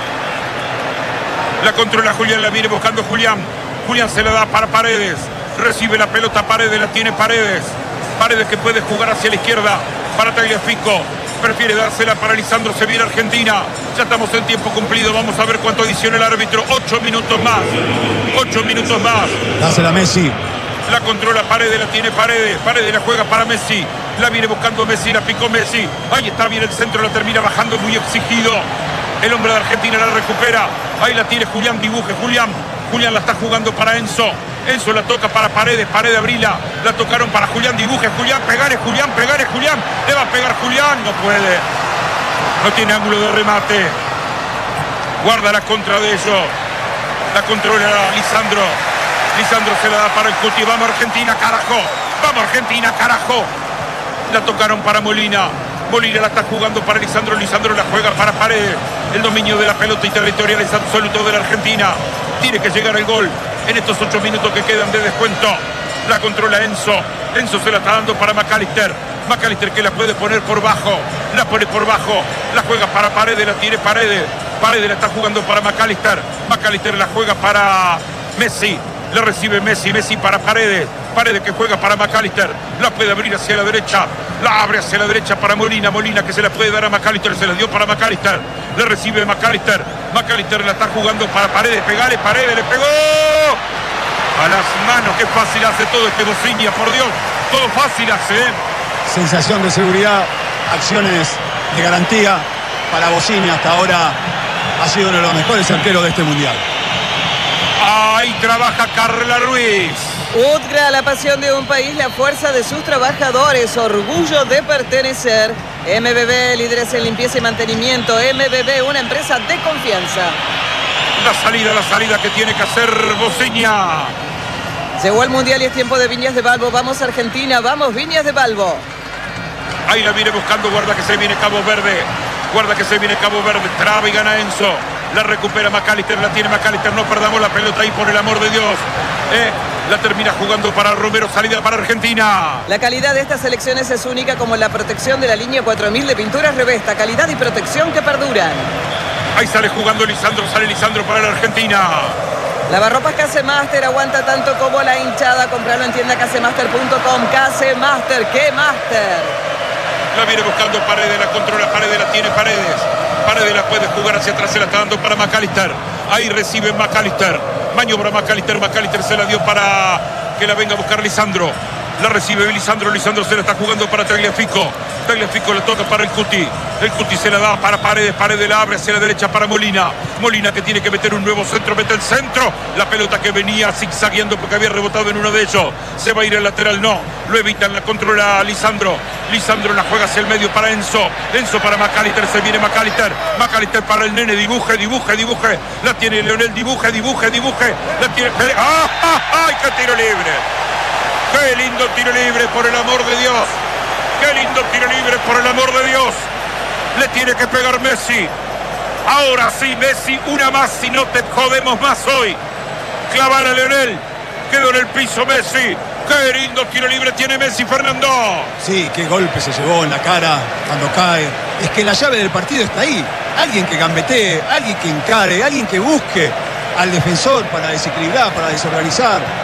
La controla Julián, la viene buscando Julián. Julián se la da para Paredes. Recibe la pelota Paredes, la tiene Paredes. Paredes que puede jugar hacia la izquierda para Tagliafico. Prefiere dársela para Lisandro, se viene Argentina. Ya estamos en tiempo cumplido, vamos a ver cuánto adiciona el árbitro. 8 minutos más. 8 minutos más. Dásela a Messi. La controla Paredes, la tiene Paredes. Paredes la juega para Messi. La viene buscando Messi, la picó Messi. Ahí está bien el centro, la termina bajando muy exigido. El hombre de Argentina la recupera. Ahí la tiene Julián, dibuje Julián. Julián la está jugando para Enzo. Enzo la toca para Paredes, Paredes abrila. La tocaron para Julián, dibuje Julián. Pegale Julián, pegale Julián. Le va a pegar Julián, no puede. No tiene ángulo de remate. Guarda la contra de ellos. La controla Lisandro. Lisandro se la da para el Cuti. Vamos Argentina, carajo. Vamos Argentina, carajo. La tocaron para Molina. Molina la está jugando para Lisandro. Lisandro la juega para Paredes. El dominio de la pelota y territorial es absoluto de la Argentina. Tiene que llegar el gol en estos 8 minutos que quedan de descuento. La controla Enzo. Enzo se la está dando para McAllister. McAllister que la puede poner por bajo. La pone por bajo. La juega para Paredes. La tiene Paredes. Paredes la está jugando para McAllister. McAllister la juega para Messi. La recibe Messi. Messi para Paredes. Paredes que juega para McAllister. La puede abrir hacia la derecha. La abre hacia la derecha para Molina. Molina que se la puede dar a McAllister. Se la dio para McAllister. Le recibe McAllister. McAllister la está jugando para Paredes. Pegale, Paredes. Le pegó. A las manos. Qué fácil hace todo este Bociña. Por Dios. Todo fácil hace. Sensación de seguridad. Acciones de garantía para Bociña. Hasta ahora ha sido uno de los mejores arqueros de este mundial. Ahí trabaja Carla Ruiz. UTGRA, la pasión de un país, la fuerza de sus trabajadores, orgullo de pertenecer. MBB, líderes en limpieza y mantenimiento. MBB, una empresa de confianza. La salida que tiene que hacer Bociña. Llegó el Mundial y es tiempo de Viñas de Balbo. Vamos Argentina, vamos Viñas de Balbo. Ahí la viene buscando, guarda que se viene Cabo Verde. Guarda que se viene Cabo Verde. Traba y gana Enzo. La recupera McAllister, la tiene McAllister. No perdamos la pelota ahí, por el amor de Dios. La termina jugando para Romero, salida para Argentina. La calidad de estas selecciones es única, como la protección de la línea 4000 de pinturas Revesta. Calidad y protección que perduran. Ahí sale jugando Lisandro, sale Lisandro para la Argentina. Lavarropas Casemaster, aguanta tanto como la hinchada. Comprarlo en tienda casemaster.com. Casemaster, ¿qué Master? La viene buscando Paredes, la controla Paredes, la tiene Paredes. Paredes la puede jugar hacia atrás, se la está dando para McAllister. Ahí recibe McAllister. Maniobra McAllister, McAllister se la dio para que la venga a buscar Lisandro. La recibe Lisandro, Lisandro se la está jugando para Tagliafico. Tagliafico la toca para el Cuti. El Cuti se la da para Paredes, Paredes la abre hacia la derecha para Molina. Molina que tiene que meter un nuevo centro, mete el centro. La pelota que venía zigzagueando porque había rebotado en uno de ellos. Se va a ir al lateral, no. Lo evitan, la controla Lisandro. Lisandro la juega hacia el medio para Enzo. Enzo para McAllister, se viene McAllister. McAllister para el nene, dibuje. La tiene Leonel, dibuje. La tiene... ¡Ay, qué tiro libre! ¡Qué lindo tiro libre, por el amor de Dios! ¡Qué lindo tiro libre, por el amor de Dios! Le tiene que pegar Messi. Ahora sí, Messi, una más, si no te jodemos más hoy. Clavar a Leonel. Quedó en el piso Messi. ¡Qué lindo tiro libre tiene Messi, Fernando! Sí, qué golpe se llevó en la cara cuando cae. Es que la llave del partido está ahí. Alguien que gambetee, alguien que encare, alguien que busque al defensor para desequilibrar, para desorganizar.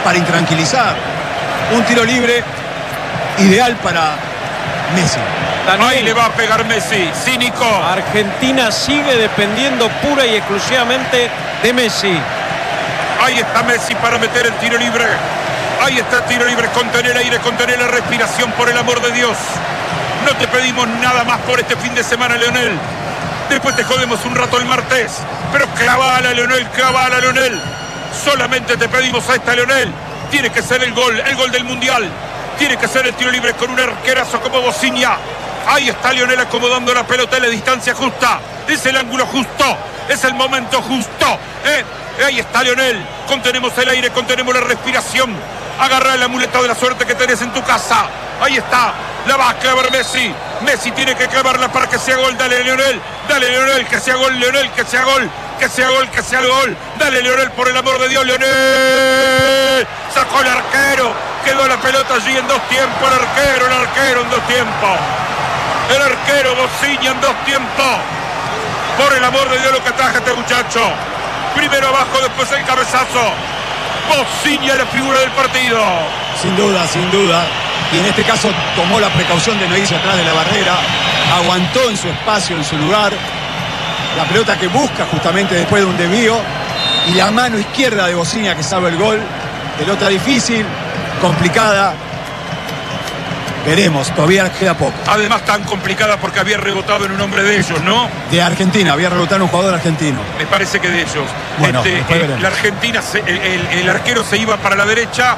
para intranquilizar. Un tiro libre ideal para Messi. Ahí le va a pegar Messi. Sí, Nico. Argentina sigue dependiendo pura y exclusivamente de Messi. Ahí está Messi para meter el tiro libre. Ahí está el tiro libre. Contener aire, contener la respiración, por el amor de Dios. No te pedimos nada más por este fin de semana, Leonel. Después te jodemos un rato el martes. Pero clavala, Leonel, clavala, Leonel. Solamente te pedimos a esta, Leonel. Tiene que ser el gol del Mundial. Tiene que ser el tiro libre con un arquerazo como Bociña. Ahí está Leonel acomodando la pelota en la distancia justa. Es el ángulo justo. Es el momento justo. Ahí está Leonel. Contenemos el aire, contenemos la respiración. Agarra el amuleto de la suerte que tenés en tu casa. Ahí está. La va a clavar Messi. Messi tiene que clavarla para que sea gol. Dale, Leonel. Dale, Leonel, que sea gol, Leonel, que sea gol. Que sea gol, que sea gol. Dale, Leonel, por el amor de Dios, Leonel. Sacó el arquero. Quedó la pelota allí en 2 tiempos. El arquero en 2 tiempos. El arquero Bociña en 2 tiempos. Por el amor de Dios, lo que traje este muchacho. Primero abajo, después el cabezazo. Bociña, la figura del partido. Sin duda, sin duda. Y en este caso tomó la precaución de no irse atrás de la barrera. Aguantó en su espacio, en su lugar. La pelota que busca justamente después de un desvío. Y la mano izquierda de Bociña que salva el gol. Pelota difícil, complicada. Veremos, todavía queda poco. Además tan complicada porque había rebotado en un hombre de ellos, ¿no? De Argentina, había rebotado en un jugador argentino. Me parece que de ellos. Bueno, después veremos. La Argentina, el arquero se iba para la derecha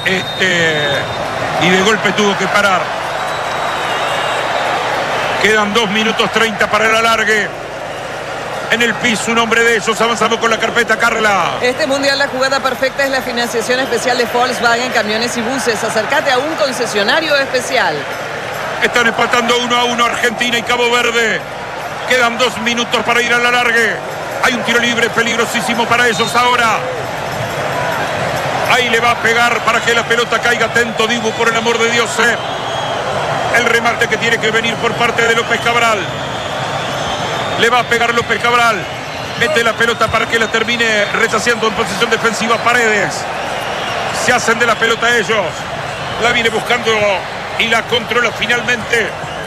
y de golpe tuvo que parar. Quedan 2 minutos 30 para el alargue. En el piso un hombre de ellos. Avanzamos con la carpeta, Carla. Este mundial, la jugada perfecta es la financiación especial de Volkswagen Camiones y Buses. Acércate a un concesionario especial. Están empatando 1-1 Argentina y Cabo Verde. Quedan 2 minutos para ir al alargue. Hay un tiro libre peligrosísimo para ellos ahora. Ahí le va a pegar para que la pelota caiga. Atento, Dibu, por el amor de Dios. El remate que tiene que venir por parte de López Cabral. Le va a pegar López Cabral. Mete la pelota para que la termine rechaceando en posición defensiva Paredes. Se hacen de la pelota ellos. La viene buscando y la controla finalmente.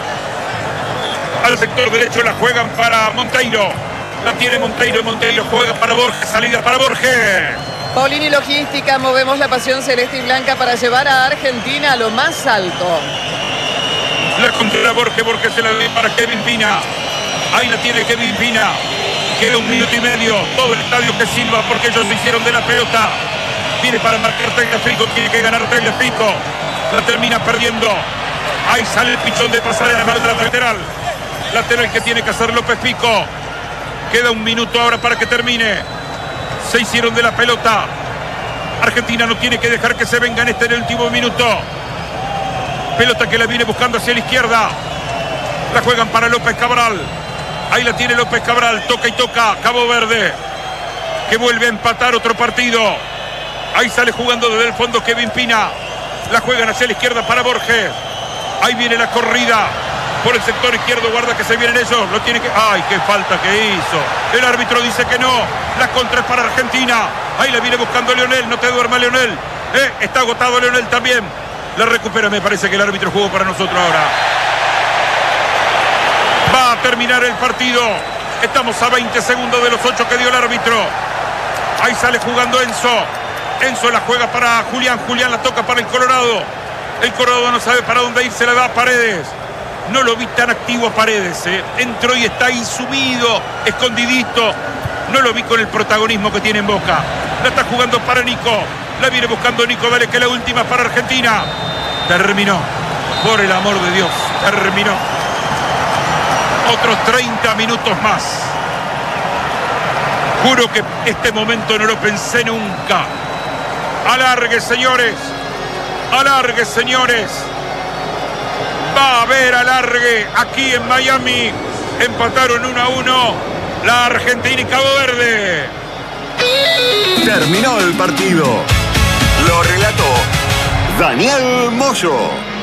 Al sector derecho la juegan para Monteiro. La tiene Monteiro. Monteiro juega para Borges. Salida para Borges. Paulini Logística, movemos la pasión celeste y blanca para llevar a Argentina a lo más alto. La controla Borges. Borges se la ve para Kevin Pina. Ahí la tiene Kevin Pina. Queda 1 minuto y medio. Todo el estadio que silba porque ellos se hicieron de la pelota. Viene para marcar Tagliafico. Tiene que ganar Tagliafico. La termina perdiendo. Ahí sale el pichón de pasar en la mano de la lateral. Lateral que tiene que hacer López Pico. Queda 1 minuto ahora para que termine. Se hicieron de la pelota. Argentina no tiene que dejar que se venga en el último minuto. Pelota que la viene buscando hacia la izquierda. La juegan para López Cabral. Ahí la tiene López Cabral. Toca y toca Cabo Verde, que vuelve a empatar otro partido. Ahí sale jugando desde el fondo Kevin Pina. La juegan hacia la izquierda para Borges. Ahí viene la corrida por el sector izquierdo. Guarda que se vienen ellos. Lo tiene que... ¡Ay, qué falta que hizo! El árbitro dice que no. La contra es para Argentina. Ahí la viene buscando Leonel. No te duermas, Leonel. Está agotado Leonel también. La recupera. Me parece que el árbitro jugó para nosotros ahora. Va a terminar el partido. Estamos a 20 segundos de los 8 que dio el árbitro. Ahí sale jugando Enzo. Enzo la juega para Julián. Julián la toca para el Colorado. El Colorado no sabe para dónde ir. Se la da a Paredes. No lo vi tan activo a Paredes. Entró y está ahí subido, escondidito. No lo vi con el protagonismo que tiene en Boca. La está jugando para Nico. La viene buscando Nico. Dale que la última es para Argentina. Terminó. Por el amor de Dios. Terminó. Otros 30 minutos más. Juro que este momento no lo pensé nunca. Alargue, señores. Alargue, señores. Va a haber alargue aquí en Miami. Empataron 1-1 la Argentina y Cabo Verde. Terminó el partido. Lo relató Daniel Moyo.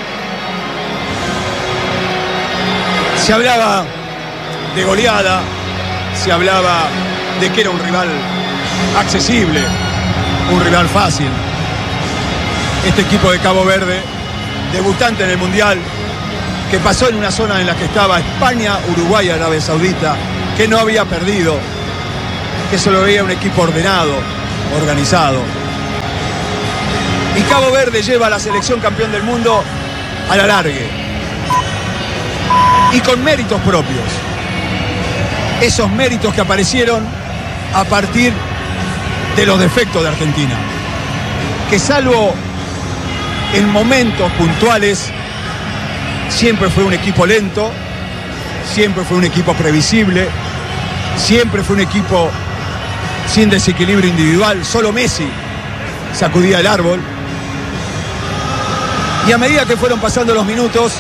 Se hablaba de goleada, se hablaba de que era un rival accesible, un rival fácil. este equipo de Cabo Verde, debutante en el Mundial, que pasó en una zona en la que estaba España, Uruguay y Arabia Saudita, que no había perdido, que se lo veía un equipo ordenado, organizado. Y Cabo Verde lleva a la selección campeón del mundo a la largue. Y con méritos propios. Esos méritos que aparecieron a partir de los defectos de Argentina. Que salvo en momentos puntuales, siempre fue un equipo lento, siempre fue un equipo previsible, siempre fue un equipo sin desequilibrio individual. Solo Messi sacudía el árbol. Y a medida que fueron pasando los minutos,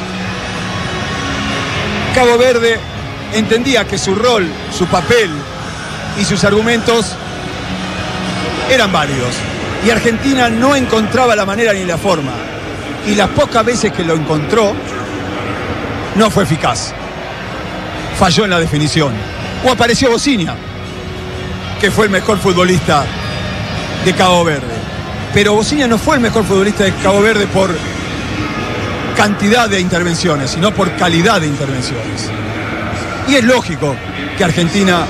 Cabo Verde entendía que su rol, su papel y sus argumentos eran válidos. Y Argentina no encontraba la manera ni la forma. Y las pocas veces que lo encontró, no fue eficaz. Falló en la definición. O apareció Bociña, que fue el mejor futbolista de Cabo Verde. Pero Bociña no fue el mejor futbolista de Cabo Verde por cantidad de intervenciones, sino por calidad de intervenciones. Y es lógico que Argentina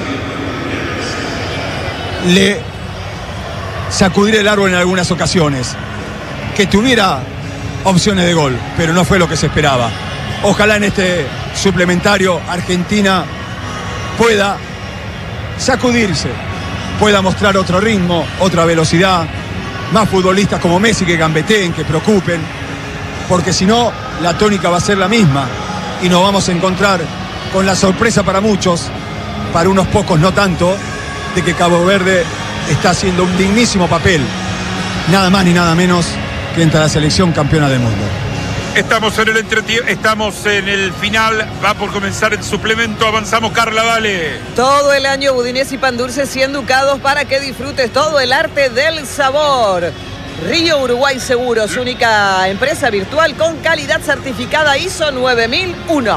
le sacudiera el árbol en algunas ocasiones, que tuviera opciones de gol, pero no fue lo que se esperaba. Ojalá en este suplementario Argentina pueda sacudirse, pueda mostrar otro ritmo, otra velocidad, más futbolistas como Messi que gambeteen, que preocupen, porque si no, la tónica va a ser la misma y nos vamos a encontrar con la sorpresa para muchos, para unos pocos no tanto, de que Cabo Verde está haciendo un dignísimo papel, nada más ni nada menos que entre la selección campeona del mundo. Estamos en el final, va por comenzar el suplemento, avanzamos, Carla, dale. Todo el año Budinés y Pan Dulce 100 ducados para que disfrutes todo el arte del sabor. Río Uruguay Seguros, única empresa virtual con calidad certificada ISO 9001.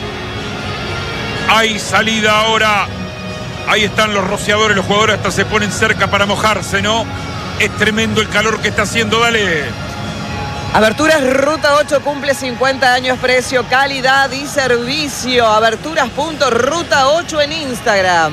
Hay salida ahora. Ahí están los rociadores, los jugadores hasta se ponen cerca para mojarse, ¿no? Es tremendo el calor que está haciendo, dale. Aberturas Ruta 8 cumple 50 años, precio, calidad y servicio. Aberturas.ruta 8 en Instagram.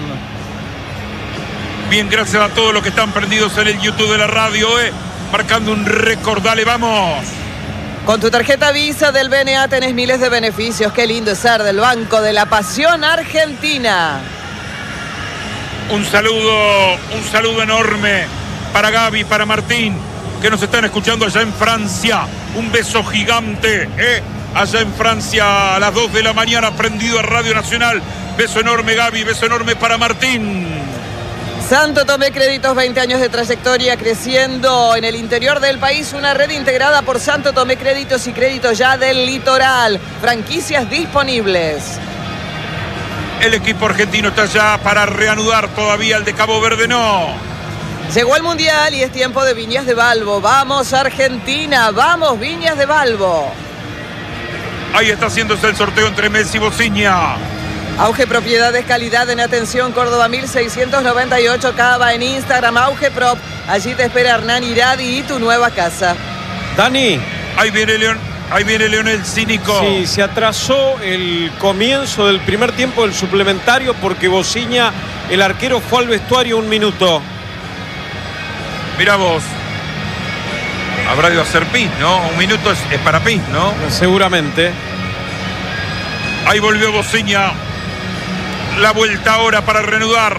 Bien, gracias a todos los que están prendidos en el YouTube de la radio, marcando un récord, dale, vamos. Con tu tarjeta Visa del BNA tenés miles de beneficios. Qué lindo es ser del Banco de la Pasión Argentina. Un saludo enorme para Gaby, para Martín, que nos están escuchando allá en Francia. Un beso gigante, allá en Francia a las 2 de la mañana, prendido a Radio Nacional. Beso enorme, Gaby, beso enorme para Martín. Santo Tomé Créditos, 20 años de trayectoria, creciendo en el interior del país. Una red integrada por Santo Tomé Créditos y Créditos Ya del Litoral. Franquicias disponibles. El equipo argentino está ya para reanudar, todavía el de Cabo Verde no. Llegó el Mundial y es tiempo de Viñas de Balbo. Vamos Argentina, vamos Viñas de Balbo. Ahí está haciéndose el sorteo entre Messi y Bociña. Auge Propiedades, calidad en atención, Córdoba 1698, Cava en Instagram, Auge Prop. Allí te espera Hernán Iradi y tu nueva casa. Dani. Ahí viene Leonel Cínico. Sí, se atrasó el comienzo del primer tiempo del suplementario porque Bociña, el arquero, fue al vestuario 1 minuto. Mirá vos. Habrá ido a hacer pis, ¿no? 1 minuto es para pis, ¿no? Seguramente. Ahí volvió Bociña. La vuelta ahora para reanudar.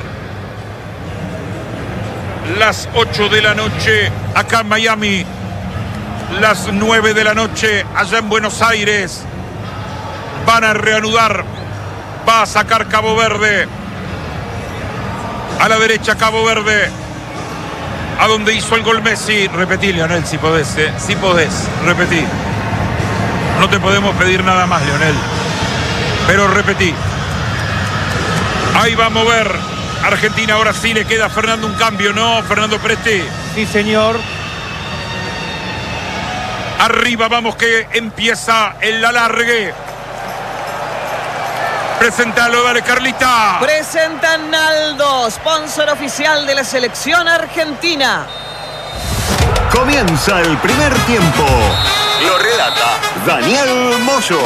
Las 8 de la noche acá en Miami. Las 9 de la noche allá en Buenos Aires. Van a reanudar. Va a sacar Cabo Verde. A la derecha Cabo Verde. A donde hizo el gol Messi. Repetí, Leonel, si podés. Si podés, repetí. No te podemos pedir nada más, Leonel. Pero repetí. Ahí va a mover Argentina. Ahora sí le queda a Fernando un cambio, ¿no? Fernando Presti. Sí, señor. Arriba, vamos que empieza el alargue. Preséntalo, dale, Carlita. Presentan Naldo, sponsor oficial de la selección argentina. Comienza el primer tiempo. Lo relata Daniel Moyo.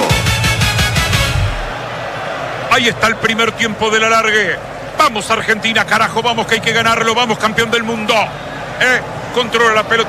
Ahí está el primer tiempo del alargue. Vamos Argentina, carajo, vamos que hay que ganarlo. Vamos campeón del mundo. Controla la pelota.